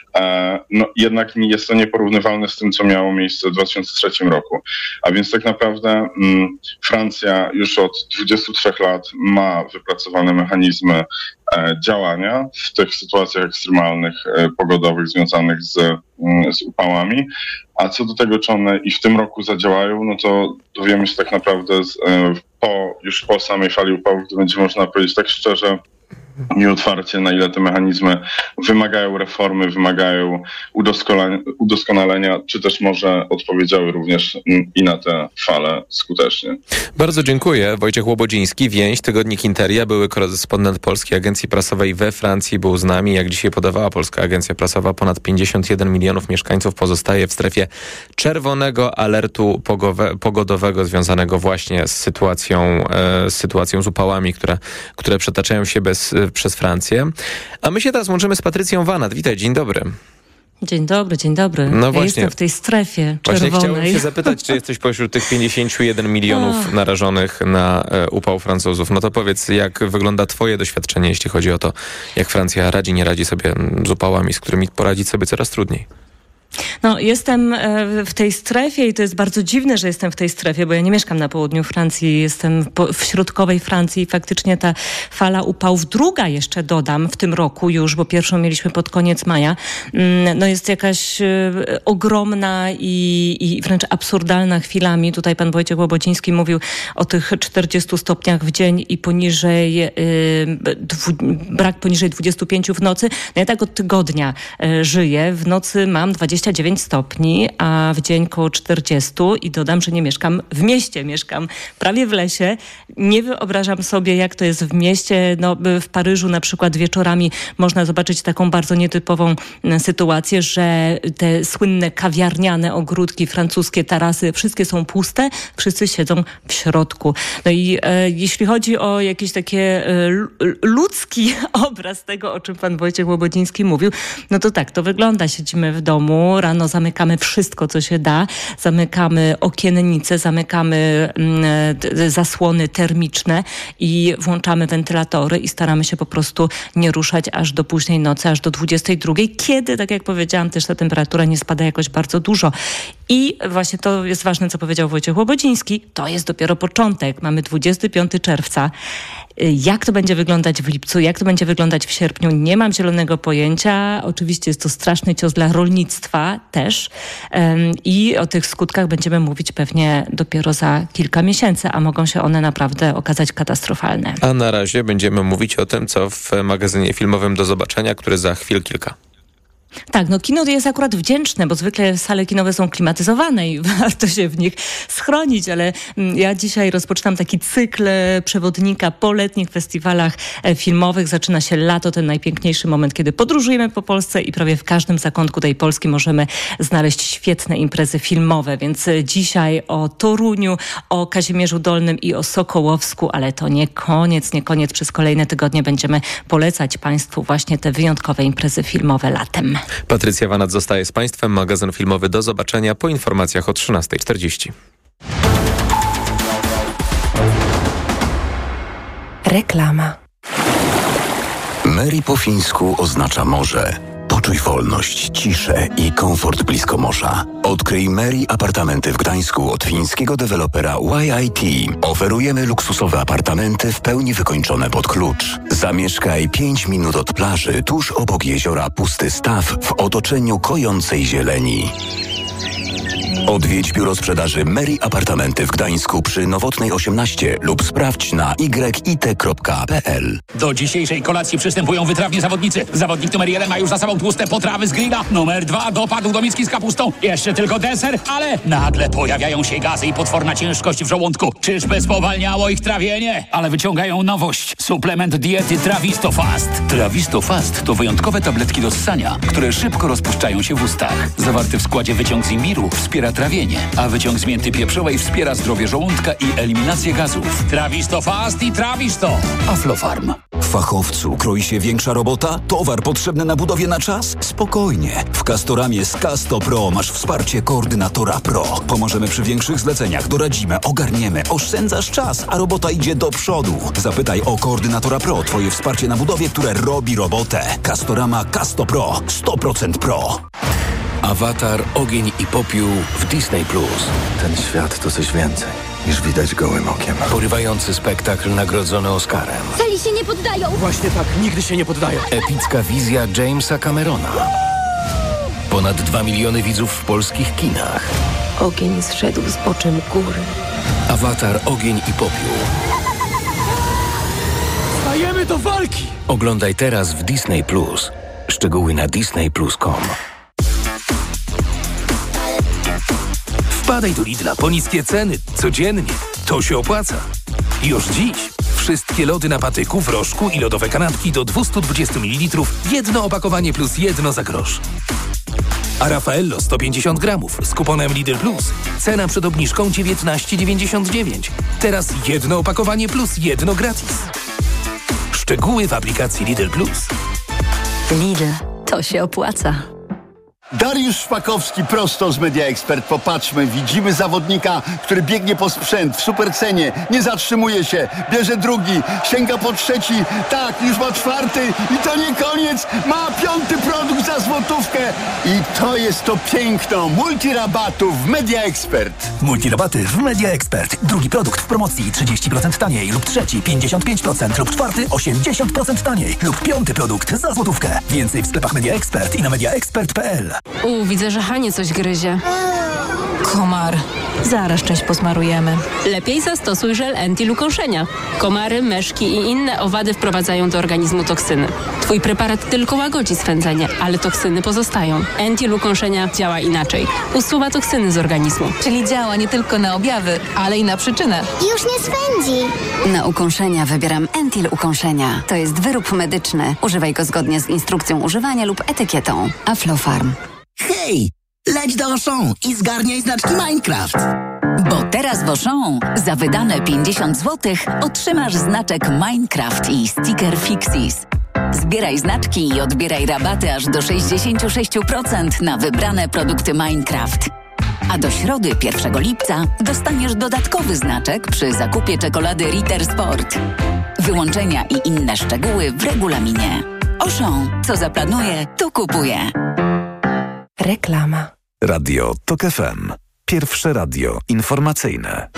E, no jednak jest to nieporównywalne z tym, co miało miejsce w dwa tysiące trzecim roku. A więc tak naprawdę m, Francja już od dwudziestu trzech lat ma wypracowane mechanizmy e, działania w tych sytuacjach ekstremalnych, e, pogodowych związanych z, m, z upałami. A co do tego, czy one i w tym roku zadziałają, no to dowiemy się tak naprawdę z, po, już po samej fali upałów, gdy będzie można powiedzieć tak szczerze i otwarcie, na ile te mechanizmy wymagają reformy, wymagają udoskonalenia, udoskonalenia, czy też może odpowiedziały również i na te fale skutecznie. Bardzo dziękuję. Wojciech Łobodziński, Więź, tygodnik Interia, były korespondent Polskiej Agencji Prasowej we Francji, był z nami. Jak dzisiaj podawała Polska Agencja Prasowa, ponad pięćdziesiąt jeden milionów mieszkańców pozostaje w strefie czerwonego alertu pogodowego związanego właśnie z sytuacją, e, z sytuacją z upałami, które, które przetaczają się bez przez Francję. A my się teraz łączymy z Patrycją Wanat. Witaj, dzień dobry. Dzień dobry, dzień dobry. No ja właśnie, jestem w tej strefie czerwonej. Właśnie chciałem się zapytać, czy jesteś pośród tych pięćdziesięciu jeden milionów oh. narażonych na e, upał Francuzów. No to powiedz, jak wygląda twoje doświadczenie, jeśli chodzi o to, jak Francja radzi, nie radzi sobie z upałami, z którymi poradzić sobie coraz trudniej. No, jestem w tej strefie i to jest bardzo dziwne, że jestem w tej strefie, bo ja nie mieszkam na południu Francji, jestem w środkowej Francji i faktycznie ta fala upałów, druga jeszcze dodam w tym roku już, bo pierwszą mieliśmy pod koniec maja, no jest jakaś ogromna i, i wręcz absurdalna chwilami. Tutaj pan Wojciech Łobodziński mówił o tych czterdziestu stopniach w dzień i poniżej, yy, dwu, brak poniżej dwudziestu pięciu w nocy. No ja tak od tygodnia yy, żyję. W nocy mam dwadzieścia dziewięć stopni, a w dzień koło czterdziestu i dodam, że nie mieszkam w mieście, mieszkam prawie w lesie. Nie wyobrażam sobie, jak to jest w mieście. No, w Paryżu na przykład wieczorami można zobaczyć taką bardzo nietypową sytuację, że te słynne kawiarniane ogródki, francuskie tarasy, wszystkie są puste, wszyscy siedzą w środku. No i e, jeśli chodzi o jakiś taki e, ludzki obraz tego, o czym pan Wojciech Łobodziński mówił, no to tak, to wygląda. Siedzimy w domu, rano zamykamy wszystko, co się da, zamykamy okiennice, zamykamy mm, zasłony termiczne i włączamy wentylatory i staramy się po prostu nie ruszać aż do późnej nocy, aż do dwudziestej drugiej, kiedy, tak jak powiedziałam, też ta temperatura nie spada jakoś bardzo dużo. I właśnie to jest ważne, co powiedział Wojciech Łobodziński, to jest dopiero początek. Mamy dwudziestego piątego czerwca. Jak to będzie wyglądać w lipcu, jak to będzie wyglądać w sierpniu, nie mam zielonego pojęcia. Oczywiście jest to straszny cios dla rolnictwa też i o tych skutkach będziemy mówić pewnie dopiero za kilka miesięcy, a mogą się one naprawdę okazać katastrofalne. A na razie będziemy mówić o tym, co w magazynie filmowym Do zobaczenia, który za chwil kilka. Tak, no kino jest akurat wdzięczne, bo zwykle sale kinowe są klimatyzowane i warto się w nich schronić, ale ja dzisiaj rozpoczynam taki cykl przewodnika po letnich festiwalach filmowych. Zaczyna się lato, ten najpiękniejszy moment, kiedy podróżujemy po Polsce i prawie w każdym zakątku tej Polski możemy znaleźć świetne imprezy filmowe, więc dzisiaj o Toruniu, o Kazimierzu Dolnym i o Sokołowsku, ale to nie koniec, nie koniec. Przez kolejne tygodnie będziemy polecać państwu właśnie te wyjątkowe imprezy filmowe latem. Patrycja Wanat zostaje z państwem. Magazyn filmowy Do zobaczenia po informacjach o trzynastej czterdzieści. Reklama. Mary po fińsku oznacza morze. Poczuj wolność, ciszę i komfort blisko morza. Odkryj Mary apartamenty w Gdańsku od fińskiego dewelopera Y I T. Oferujemy luksusowe apartamenty w pełni wykończone pod klucz. Zamieszkaj pięć minut od plaży, tuż obok jeziora Pusty Staw w otoczeniu kojącej zieleni. Odwiedź biuro sprzedaży Meri Apartamenty w Gdańsku przy Nowotnej osiemnaście lub sprawdź na y i t kropka p l. Do dzisiejszej kolacji przystępują wytrawni zawodnicy. Zawodnik numer jeden ma już za sobą tłuste potrawy z grilla. Numer dwa dopadł do miski z kapustą. Jeszcze tylko deser, ale nagle pojawiają się gazy i potworna ciężkość w żołądku. Czyżby spowalniało ich trawienie? Ale wyciągają nowość. Suplement diety Trawisto Fast. Trawisto Fast to wyjątkowe tabletki do ssania, które szybko rozpuszczają się w ustach. Zawarty w składzie wyciąg z imbiru wspiera trawienie, a wyciąg z mięty pieprzowej wspiera zdrowie żołądka i eliminację gazów. Trawisto Fast i Trawisto. Aflofarm. Fachowcu, kroi się większa robota? Towar potrzebny na budowie na czas? Spokojnie. W Castoramie z Casto Pro masz wsparcie koordynatora Pro. Pomożemy przy większych zleceniach, doradzimy, ogarniemy, oszczędzasz czas, a robota idzie do przodu. Zapytaj o koordynatora Pro, twoje wsparcie na budowie, które robi robotę. Castorama Casto Pro. sto procent Pro. Awatar, ogień i popiół w Disney Plus. Ten świat to coś więcej niż widać gołym okiem. Porywający spektakl nagrodzony Oscarem. Cali się nie poddają! Właśnie tak, nigdy się nie poddają. Epicka wizja Jamesa Camerona. Ponad dwa miliony widzów w polskich kinach. Ogień zszedł z boczem góry. Awatar, ogień i popiół. Stajemy do walki! Oglądaj teraz w Disney Plus. Szczegóły na disney plus kropka com. Wpadaj do Lidla po niskie ceny codziennie. To się opłaca. Już dziś wszystkie lody na patyku, w rożku i lodowe kanapki do dwieście dwadzieścia mililitrów. Jedno opakowanie plus jedno za grosz. A Raffaello sto pięćdziesiąt gramów z kuponem Lidl Plus. Cena przed obniżką dziewiętnaście dziewięćdziesiąt dziewięć. Teraz jedno opakowanie plus jedno gratis. Szczegóły w aplikacji Lidl Plus. Lidl, to się opłaca. Dariusz Szpakowski prosto z Media Expert. Popatrzmy, widzimy zawodnika, który biegnie po sprzęt w supercenie, nie zatrzymuje się, bierze drugi, sięga po trzeci, tak, już ma czwarty i to nie koniec, ma piąty produkt za złotówkę i to jest to piękno multirabatów w Media Expert. Multirabaty w Media Expert. Drugi produkt w promocji trzydzieści procent taniej lub trzeci pięćdziesiąt pięć procent lub czwarty osiemdziesiąt procent taniej lub piąty produkt za złotówkę. Więcej w sklepach Media Expert i na media expert kropka p l. U, widzę, że Hanie coś gryzie. Komar. Zaraz część posmarujemy. Lepiej zastosuj żel Entil ukąszenia. Komary, myszki i inne owady wprowadzają do organizmu toksyny. Twój preparat tylko łagodzi swędzenie, ale toksyny pozostają. Entil ukąszenia działa inaczej. Usuwa toksyny z organizmu. Czyli działa nie tylko na objawy, ale i na przyczynę. Już nie swędzi. Na ukąszenia wybieram Entil ukąszenia. To jest wyrób medyczny. Używaj go zgodnie z instrukcją używania lub etykietą. Aflofarm. Hej! Leć do Auchan i zgarniaj znaczki Minecraft. Bo teraz w Auchan za wydane pięćdziesiąt złotych otrzymasz znaczek Minecraft i sticker Fixis. Zbieraj znaczki i odbieraj rabaty aż do sześćdziesiąt sześć procent na wybrane produkty Minecraft. A do środy pierwszego lipca dostaniesz dodatkowy znaczek przy zakupie czekolady Ritter Sport. Wyłączenia i inne szczegóły w regulaminie. Auchan, co zaplanuje, to kupuje. Reklama. Radio Tok F M. Pierwsze radio informacyjne.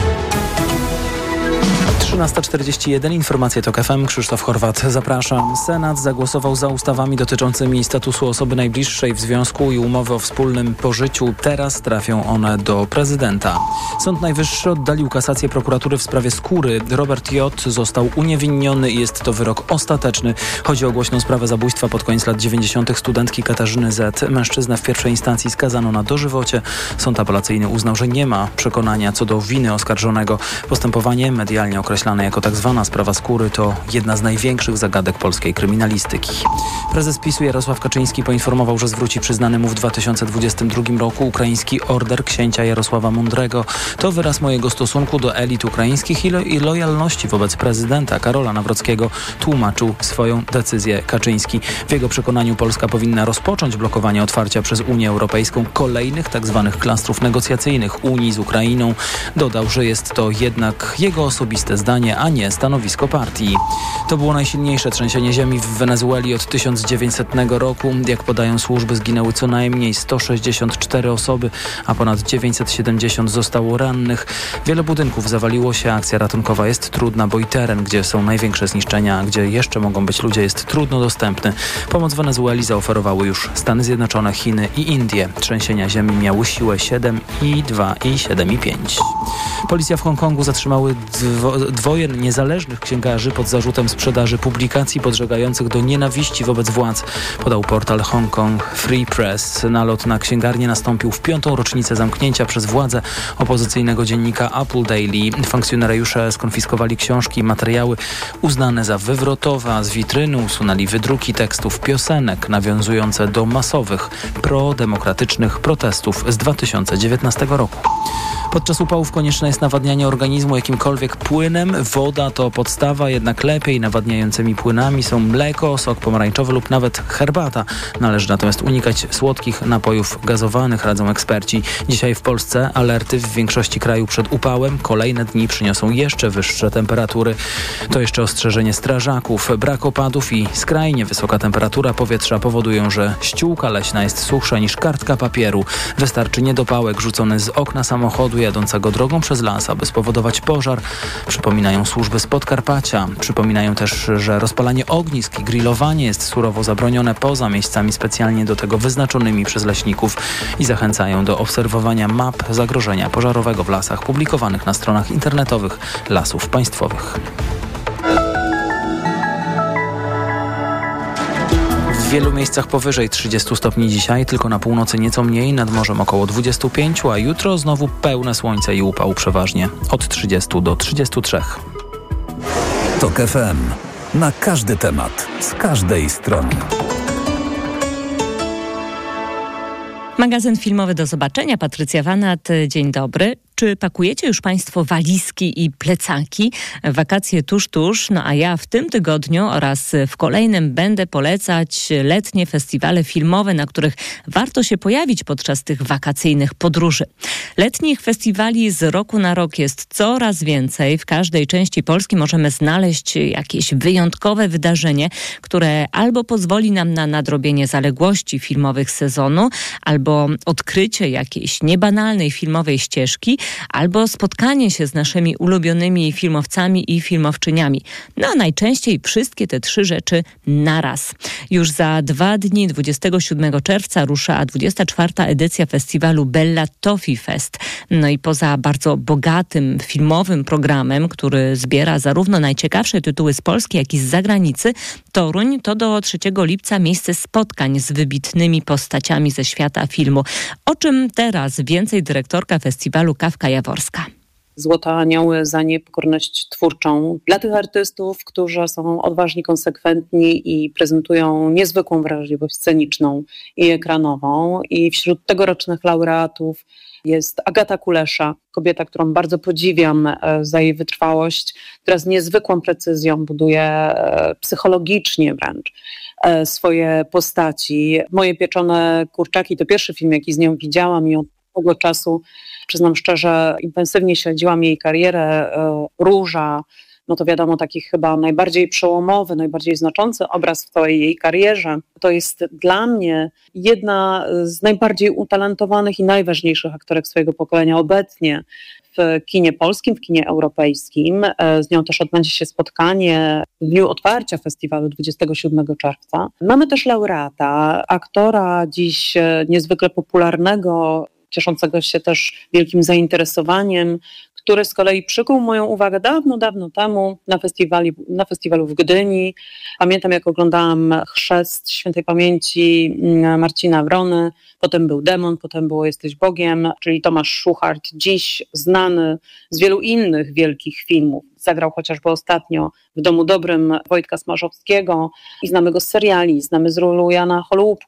trzynasta czterdzieści jeden, informacje Tok F M, Krzysztof Horwat, zapraszam. Senat zagłosował za ustawami dotyczącymi statusu osoby najbliższej w związku i umowy o wspólnym pożyciu. Teraz trafią one do prezydenta. Sąd Najwyższy oddalił kasację prokuratury w sprawie Skóry. Robert J. został uniewinniony i jest to wyrok ostateczny. Chodzi o głośną sprawę zabójstwa pod koniec lat dziewięćdziesiątych studentki Katarzyny Z. Mężczyznę w pierwszej instancji skazano na dożywocie. Sąd apelacyjny uznał, że nie ma przekonania co do winy oskarżonego. Postępowanie medialnie określone jako tak zwana sprawa Skóry to jedna z największych zagadek polskiej kryminalistyki. Prezes PiSu Jarosław Kaczyński poinformował, że zwróci przyznany mu w dwa tysiące dwudziestym drugim roku ukraiński order księcia Jarosława Mądrego. To wyraz mojego stosunku do elit ukraińskich i, lo- i lojalności wobec prezydenta Karola Nawrockiego, tłumaczył swoją decyzję Kaczyński. W jego przekonaniu Polska powinna rozpocząć blokowanie otwarcia przez Unię Europejską kolejnych tzw. klastrów negocjacyjnych Unii z Ukrainą. Dodał, że jest to jednak jego osobiste zdanie opravdanie, a nie stanowisko partii. To było najsilniejsze trzęsienie ziemi w Wenezueli od tysiąc dziewięćsetnego roku. Jak podają służby, zginęły co najmniej sto sześćdziesiąt cztery osoby, a ponad dziewięćset siedemdziesiąt zostało rannych. Wiele budynków zawaliło się, akcja ratunkowa jest trudna, bo i teren, gdzie są największe zniszczenia, gdzie jeszcze mogą być ludzie, jest trudno dostępny. Pomoc Wenezueli zaoferowały już Stany Zjednoczone, Chiny i Indie. Trzęsienia ziemi miały siłę siedem i dwa i siedem i pięć. Policja w Hongkongu zatrzymały dwo, dwoje niezależnych księgarzy pod zarzutem sprzedaży publikacji podżegających do nienawiści wobec władz, podał portal Hong Kong Free Press. Nalot na księgarnię nastąpił w piątą rocznicę zamknięcia przez władze opozycyjnego dziennika Apple Daily. Funkcjonariusze skonfiskowali książki i materiały uznane za wywrotowe, a z witryny usunęli wydruki tekstów piosenek nawiązujące do masowych, prodemokratycznych protestów z dwa tysiące dziewiętnastego roku. Podczas upałów konieczne jest nawadnianie organizmu jakimkolwiek płynem. Woda to podstawa, jednak lepiej nawadniającymi płynami są mleko, sok pomarańczowy lub nawet herbata. Należy natomiast unikać słodkich napojów gazowanych, radzą eksperci. Dzisiaj w Polsce alerty w większości kraju przed upałem. Kolejne dni przyniosą jeszcze wyższe temperatury. To jeszcze ostrzeżenie strażaków. Brak opadów i skrajnie wysoka temperatura powietrza powodują, że ściółka leśna jest suchsza niż kartka papieru. Wystarczy niedopałek rzucony z okna samochodu jadącego drogą przez las, aby spowodować pożar. Przypominają służby z Podkarpacia. Przypominają też, że rozpalanie ognisk i grillowanie jest surowo zabronione poza miejscami specjalnie do tego wyznaczonymi przez leśników i zachęcają do obserwowania map zagrożenia pożarowego w lasach publikowanych na stronach internetowych Lasów Państwowych. W wielu miejscach powyżej trzydziestu stopni dzisiaj, tylko na północy nieco mniej, nad morzem około dwudziestu pięciu, a jutro znowu pełne słońce i upał przeważnie od trzydziestu do trzydziestu trzech. Tok F M. Na każdy temat, z każdej strony. Magazyn filmowy do zobaczenia. Patrycja Wanat, dzień dobry. Czy pakujecie już Państwo walizki i plecaki? Wakacje tuż, tuż, no a ja w tym tygodniu oraz w kolejnym będę polecać letnie festiwale filmowe, na których warto się pojawić podczas tych wakacyjnych podróży. Letnich festiwali z roku na rok jest coraz więcej. W każdej części Polski możemy znaleźć jakieś wyjątkowe wydarzenie, które albo pozwoli nam na nadrobienie zaległości filmowych sezonu, albo odkrycie jakiejś niebanalnej filmowej ścieżki, albo spotkanie się z naszymi ulubionymi filmowcami i filmowczyniami. No a najczęściej wszystkie te trzy rzeczy naraz. Już za dwa dni, dwudziestego siódmego czerwca, rusza dwudziesta czwarta edycja festiwalu Bella Toffee Fest. No i poza bardzo bogatym filmowym programem, który zbiera zarówno najciekawsze tytuły z Polski, jak i z zagranicy, Toruń to do trzeciego lipca miejsce spotkań z wybitnymi postaciami ze świata filmu. O czym teraz więcej dyrektorka festiwalu Kawka Jaworska. Złote Anioły za niepokorność twórczą dla tych artystów, którzy są odważni, konsekwentni i prezentują niezwykłą wrażliwość sceniczną i ekranową. I wśród tegorocznych laureatów jest Agata Kulesza, kobieta, którą bardzo podziwiam za jej wytrwałość, która z niezwykłą precyzją buduje psychologicznie wręcz swoje postaci. Moje pieczone kurczaki to pierwszy film, jaki z nią widziałam i od tego czasu, przyznam szczerze, intensywnie śledziłam jej karierę. Róża, no to wiadomo, taki chyba najbardziej przełomowy, najbardziej znaczący obraz w całej jej karierze. To jest dla mnie jedna z najbardziej utalentowanych i najważniejszych aktorek swojego pokolenia obecnie w kinie polskim, w kinie europejskim. Z nią też odbędzie się spotkanie w dniu otwarcia festiwalu dwudziestego siódmego czerwca. Mamy też laureata, aktora dziś niezwykle popularnego, cieszącego się też wielkim zainteresowaniem, który z kolei przykuł moją uwagę dawno, dawno temu na, festiwali, na festiwalu w Gdyni. Pamiętam, jak oglądałam Chrzest świętej pamięci Marcina Wrony, potem był Demon, potem było Jesteś Bogiem, czyli Tomasz Szuchart, dziś znany z wielu innych wielkich filmów. Zagrał chociażby ostatnio w Domu Dobrym Wojtka Smarzowskiego i znamy go z seriali, znamy z rolu Jana Holubka.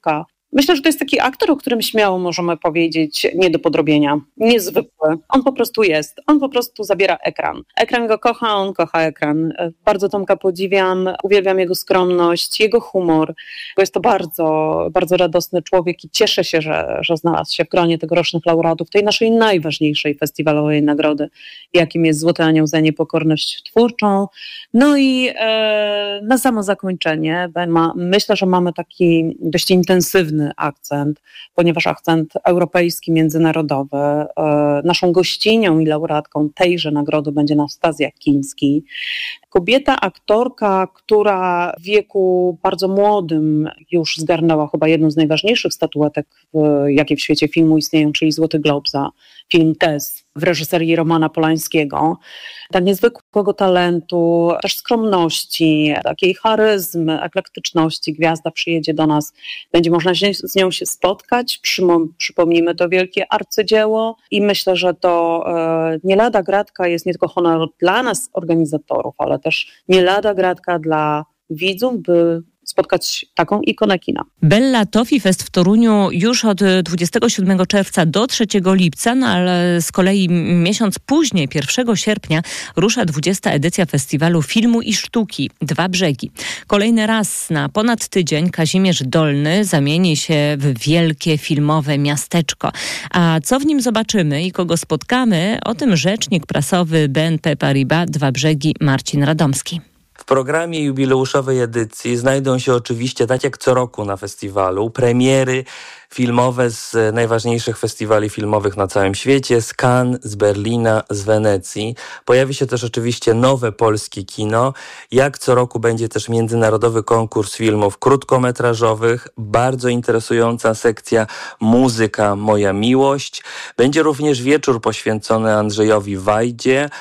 Myślę, że to jest taki aktor, o którym śmiało możemy powiedzieć nie do podrobienia, niezwykły. On po prostu jest, on po prostu zabiera ekran. Ekran go kocha, on kocha ekran. Bardzo Tomka podziwiam, uwielbiam jego skromność, jego humor. Jest to bardzo, bardzo radosny człowiek i cieszę się, że, że znalazł się w gronie tegorocznych laureatów tej naszej najważniejszej festiwalowej nagrody, jakim jest Złoty Anioł za niepokorność twórczą. No i e, na samo zakończenie ma, myślę, że mamy taki dość intensywny akcent, ponieważ akcent europejski, międzynarodowy. E, naszą gościnią i laureatką tejże nagrody będzie Nastazja Kiński. Kobieta, aktorka, która w wieku bardzo młodym już zgarnęła chyba jedną z najważniejszych statuetek, jakie w świecie filmu istnieją, czyli Złoty Glob za film Tess w reżyserii Romana Polańskiego. Tak niezwykłego talentu, też skromności, takiej charyzmy, eklektyczności. Gwiazda przyjedzie do nas, będzie można się, z nią się spotkać. Przypomnijmy to wielkie arcydzieło i myślę, że to e, nie lada gratka jest nie tylko honor dla nas, organizatorów, ale też nie lada gratka dla widzów, by spotkać taką ikonę kina. Bella Toffee Fest w Toruniu już od dwudziestego siódmego czerwca do trzeciego lipca, no ale z kolei miesiąc później, pierwszego sierpnia, rusza dwudziesta edycja festiwalu filmu i sztuki Dwa Brzegi. Kolejny raz na ponad tydzień Kazimierz Dolny zamieni się w wielkie filmowe miasteczko. A co w nim zobaczymy i kogo spotkamy, o tym rzecznik prasowy B N P Paribas Dwa Brzegi Marcin Radomski. W programie jubileuszowej edycji znajdą się oczywiście, tak jak co roku na festiwalu, premiery filmowe z najważniejszych festiwali filmowych na całym świecie, z Cannes, z Berlina, z Wenecji. Pojawi się też oczywiście nowe polskie kino. Jak co roku będzie też międzynarodowy konkurs filmów krótkometrażowych, bardzo interesująca sekcja Muzyka, Moja Miłość. Będzie również wieczór poświęcony Andrzejowi Wajdzie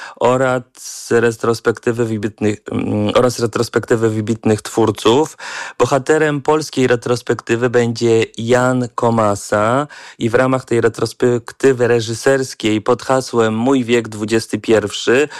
oraz retrospektywy wybitnych, oraz retrospektywy wybitnych twórców. Bohaterem polskiej retrospektywy będzie Jan Komasa i w ramach tej retrospektywy reżyserskiej pod hasłem Mój wiek dwudziesty pierwszy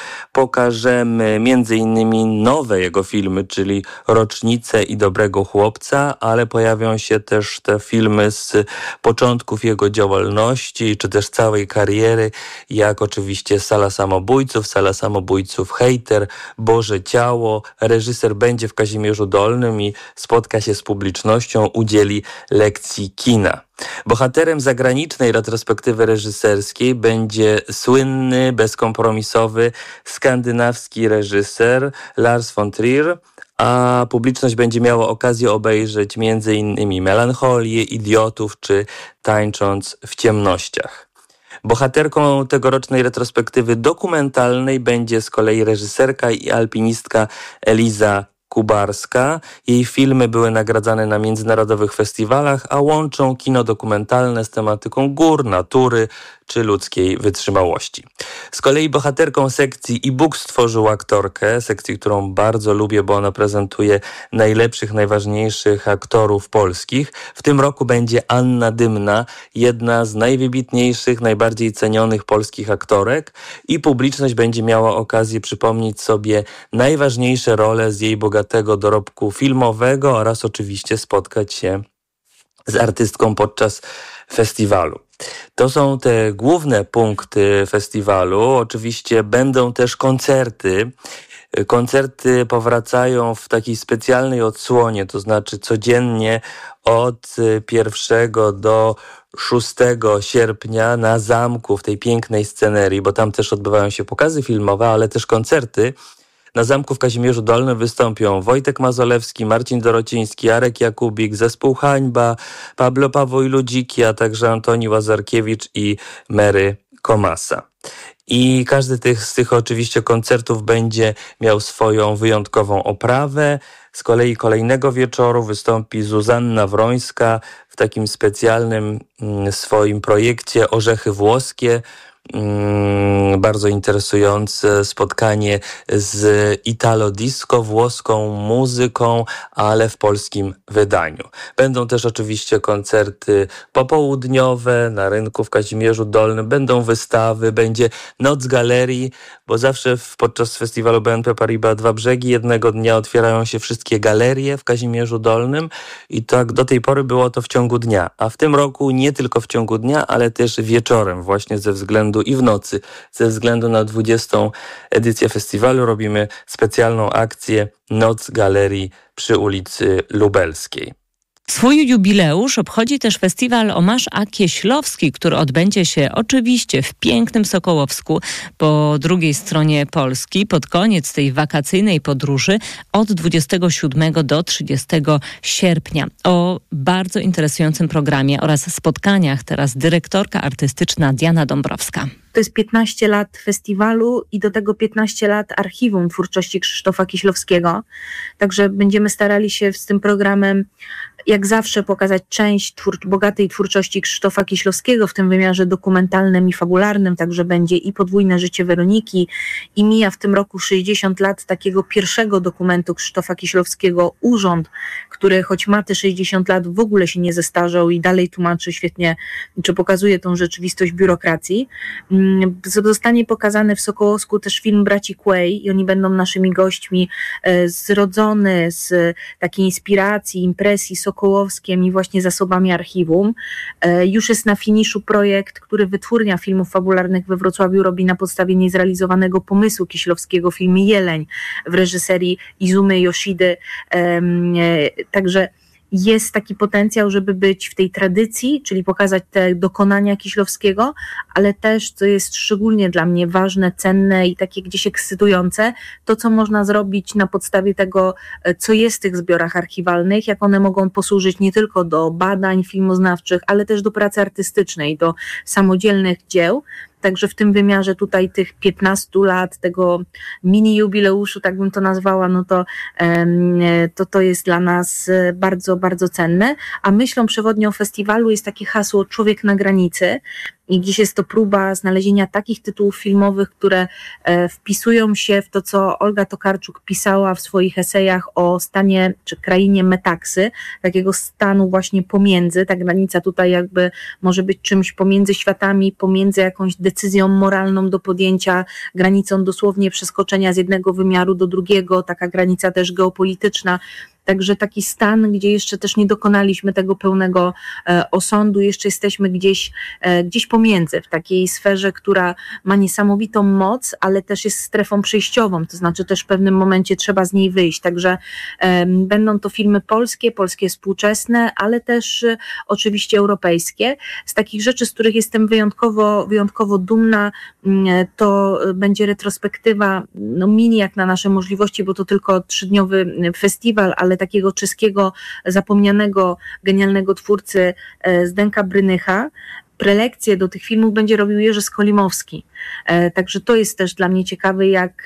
pokażemy między innymi nowe jego filmy, czyli Rocznicę i Dobrego chłopca, ale pojawią się też te filmy z początków jego działalności, czy też całej kariery, jak oczywiście Sala samobójców, Sala samobójców Hejter, Boże ciało. Reżyser będzie w Kazimierzu Dolnym i spotka się z publicznością, udzieli lekcji kina. Bohaterem zagranicznej retrospektywy reżyserskiej będzie słynny, bezkompromisowy, skandynawski reżyser Lars von Trier, a publiczność będzie miała okazję obejrzeć między innymi Melancholię, Idiotów czy Tańcząc w ciemnościach. Bohaterką tegorocznej retrospektywy dokumentalnej będzie z kolei reżyserka i alpinistka Eliza Kubarska. Jej filmy były nagradzane na międzynarodowych festiwalach, a łączą kino dokumentalne z tematyką gór, natury czy ludzkiej wytrzymałości. Z kolei bohaterką sekcji e-book stworzył aktorkę, sekcji, którą bardzo lubię, bo ona prezentuje najlepszych, najważniejszych aktorów polskich. W tym roku będzie Anna Dymna, jedna z najwybitniejszych, najbardziej cenionych polskich aktorek i publiczność będzie miała okazję przypomnieć sobie najważniejsze role z jej bogatego dorobku filmowego oraz oczywiście spotkać się z artystką podczas festiwalu. To są te główne punkty festiwalu. Oczywiście będą też koncerty. Koncerty powracają w takiej specjalnej odsłonie, to znaczy codziennie od pierwszego do szóstego sierpnia na zamku, w tej pięknej scenerii, bo tam też odbywają się pokazy filmowe, ale też koncerty. Na zamku w Kazimierzu Dolnym wystąpią Wojtek Mazolewski, Marcin Dorociński, Arek Jakubik, Zespół Hańba, Pablo Pawoj-Ludziki, a także Antoni Łazarkiewicz i Mary Komasa. I każdy tych, z tych oczywiście koncertów będzie miał swoją wyjątkową oprawę. Z kolei kolejnego wieczoru wystąpi Zuzanna Wrońska w takim specjalnym swoim projekcie Orzechy włoskie. mm, bardzo interesujące spotkanie z Italo Disco, włoską muzyką, ale w polskim wydaniu. Będą też oczywiście koncerty popołudniowe na rynku w Kazimierzu Dolnym, będą wystawy, będzie Noc Galerii, bo zawsze w, podczas festiwalu B N P Paribas Dwa Brzegi jednego dnia otwierają się wszystkie galerie w Kazimierzu Dolnym i tak do tej pory było to w ciągu dnia, a w tym roku nie tylko w ciągu dnia, ale też wieczorem, właśnie ze względu i w nocy, ze względu na dwudziestą edycję festiwalu robimy specjalną akcję Noc Galerii przy ulicy Lubelskiej. Swój jubileusz obchodzi też festiwal Omasz A. Kieślowski, który odbędzie się oczywiście w pięknym Sokołowsku po drugiej stronie Polski pod koniec tej wakacyjnej podróży od dwudziestego siódmego do trzydziestego sierpnia. O bardzo interesującym programie oraz spotkaniach teraz dyrektorka artystyczna Diana Dąbrowska. To jest piętnaście lat festiwalu i do tego piętnaście lat archiwum twórczości Krzysztofa Kieślowskiego. Także będziemy starali się z tym programem jak zawsze pokazać część twór- bogatej twórczości Krzysztofa Kieślowskiego w tym wymiarze dokumentalnym i fabularnym. Także będzie i Podwójne życie Weroniki, i mija w tym roku sześćdziesiąt lat takiego pierwszego dokumentu Krzysztofa Kieślowskiego Urząd, który choć ma te sześćdziesiąt lat w ogóle się nie zestarzał i dalej tłumaczy świetnie, czy pokazuje tą rzeczywistość biurokracji. Zostanie pokazany w Sokołowsku też film braci Quay i oni będą naszymi gośćmi, zrodzony z takiej inspiracji, impresji sokołowskiem i właśnie zasobami archiwum. Już jest na finiszu projekt, który Wytwórnia Filmów Fabularnych we Wrocławiu robi na podstawie niezrealizowanego pomysłu Kieślowskiego, film Jeleń w reżyserii Izumy Yoshidy. Także jest taki potencjał, żeby być w tej tradycji, czyli pokazać te dokonania Kieślowskiego, ale też, co jest szczególnie dla mnie ważne, cenne i takie gdzieś ekscytujące, to co można zrobić na podstawie tego, co jest w tych zbiorach archiwalnych, jak one mogą posłużyć nie tylko do badań filmoznawczych, ale też do pracy artystycznej, do samodzielnych dzieł. Także w tym wymiarze tutaj tych piętnastu lat, tego mini jubileuszu, tak bym to nazwała, no to, to to jest dla nas bardzo, bardzo cenne. A myślą przewodnią festiwalu jest takie hasło Człowiek na granicy. I gdzieś jest to próba znalezienia takich tytułów filmowych, które wpisują się w to, co Olga Tokarczuk pisała w swoich esejach o stanie czy krainie metaksy, takiego stanu właśnie pomiędzy. Ta granica tutaj jakby może być czymś pomiędzy światami, pomiędzy jakąś decyzją moralną do podjęcia, granicą dosłownie przeskoczenia z jednego wymiaru do drugiego, taka granica też geopolityczna. Także taki stan, gdzie jeszcze też nie dokonaliśmy tego pełnego e, osądu, jeszcze jesteśmy gdzieś, e, gdzieś pomiędzy, w takiej sferze, która ma niesamowitą moc, ale też jest strefą przejściową, to znaczy też w pewnym momencie trzeba z niej wyjść. Także e, będą to filmy polskie, polskie współczesne, ale też e, oczywiście europejskie. Z takich rzeczy, z których jestem wyjątkowo, wyjątkowo dumna, e, to będzie retrospektywa, no mini jak na nasze możliwości, bo to tylko trzydniowy festiwal, ale takiego czeskiego, zapomnianego, genialnego twórcy Zdenka Brynycha. Prelekcje do tych filmów będzie robił Jerzy Skolimowski. Także to jest też dla mnie ciekawe, jak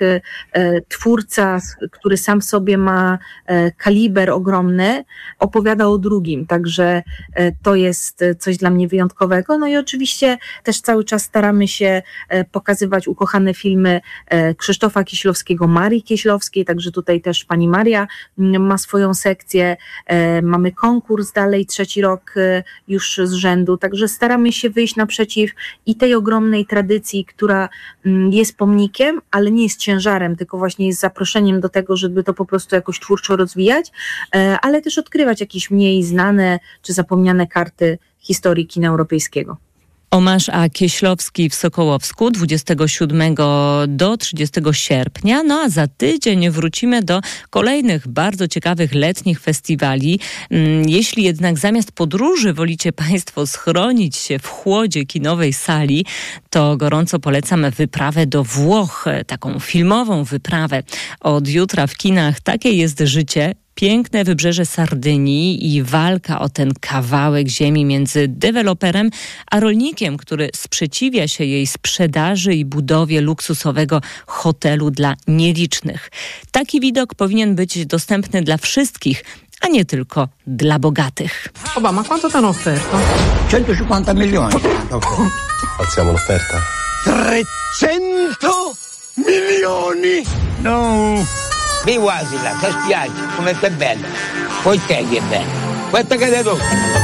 twórca, który sam w sobie ma kaliber ogromny, opowiada o drugim. Także to jest coś dla mnie wyjątkowego. No i oczywiście też cały czas staramy się pokazywać ukochane filmy Krzysztofa Kieślowskiego, Marii Kieślowskiej, także tutaj też pani Maria ma swoją sekcję. Mamy konkurs dalej, trzeci rok już z rzędu, także staramy się wyjść naprzeciw i tej ogromnej tradycji, która jest pomnikiem, ale nie jest ciężarem, tylko właśnie jest zaproszeniem do tego, żeby to po prostu jakoś twórczo rozwijać, ale też odkrywać jakieś mniej znane czy zapomniane karty historii kina europejskiego. Omasz A. Kieślowski w Sokołowsku dwudziestego siódmego do trzydziestego sierpnia, no a za tydzień wrócimy do kolejnych bardzo ciekawych letnich festiwali. Jeśli jednak zamiast podróży wolicie Państwo schronić się w chłodzie kinowej sali, to gorąco polecam wyprawę do Włoch, taką filmową wyprawę. Od jutra w kinach Takie jest życie. Piękne wybrzeże Sardynii i walka o ten kawałek ziemi między deweloperem a rolnikiem, który sprzeciwia się jej sprzedaży i budowie luksusowego hotelu dla nielicznych. Taki widok powinien być dostępny dla wszystkich, a nie tylko dla bogatych. Oba, ma quanto t'hanno offerto? centocinquanta milioni. Alziamo l'offerta. trecento milioni! No! Mi Wasila, che spiaggia, come è bella. Poi te che è bella. Quanto che devo?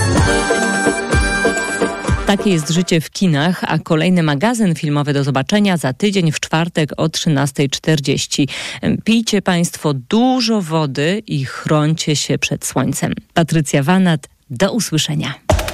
Takie jest życie w kinach, a kolejny magazyn filmowy do zobaczenia za tydzień w czwartek o trzynasta czterdzieści. Pijcie Państwo dużo wody i chrońcie się przed słońcem. Patrycja Wanat, do usłyszenia.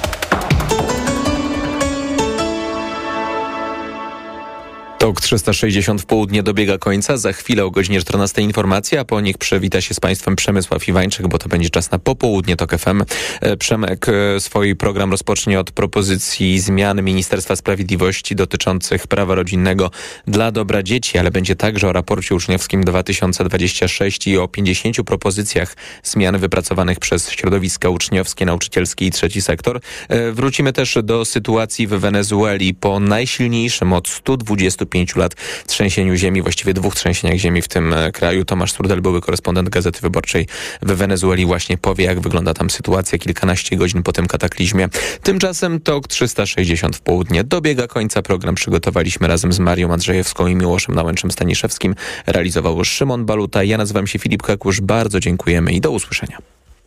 Tok trzysta sześćdziesiąt w południe dobiega końca. Za chwilę o godzinie czternastej informacja, a po nich przywita się z Państwem Przemysław Iwańczyk, bo to będzie czas na popołudnie Tok F M. Przemek swój program rozpocznie od propozycji zmian Ministerstwa Sprawiedliwości dotyczących prawa rodzinnego dla dobra dzieci, ale będzie także o raporcie uczniowskim dwa tysiące dwudziestym szóstym i o pięćdziesięciu propozycjach zmian wypracowanych przez środowiska uczniowskie, nauczycielskie i trzeci sektor. Wrócimy też do sytuacji w Wenezueli po najsilniejszym od stu dwudziestu pięciu lat trzęsieniu ziemi, właściwie dwóch trzęsieniach ziemi w tym kraju. Tomasz Strudel, były korespondent Gazety Wyborczej w Wenezueli, właśnie powie, jak wygląda tam sytuacja kilkanaście godzin po tym kataklizmie. Tymczasem Tok trzysta sześćdziesiąt w południe dobiega końca. Program przygotowaliśmy razem z Marią Andrzejewską i Miłoszem Nałęczem-Staniszewskim. Realizował Szymon Baluta. Ja nazywam się Filip Kakusz. Bardzo dziękujemy i do usłyszenia.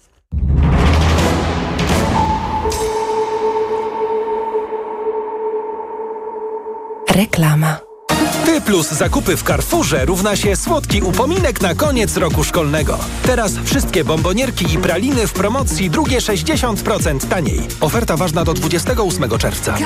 Reklama. Ty plus zakupy w Carrefourze równa się słodki upominek na koniec roku szkolnego. Teraz wszystkie bombonierki i praliny w promocji drugie sześćdziesiąt procent taniej. Oferta ważna do dwudziestego ósmego czerwca.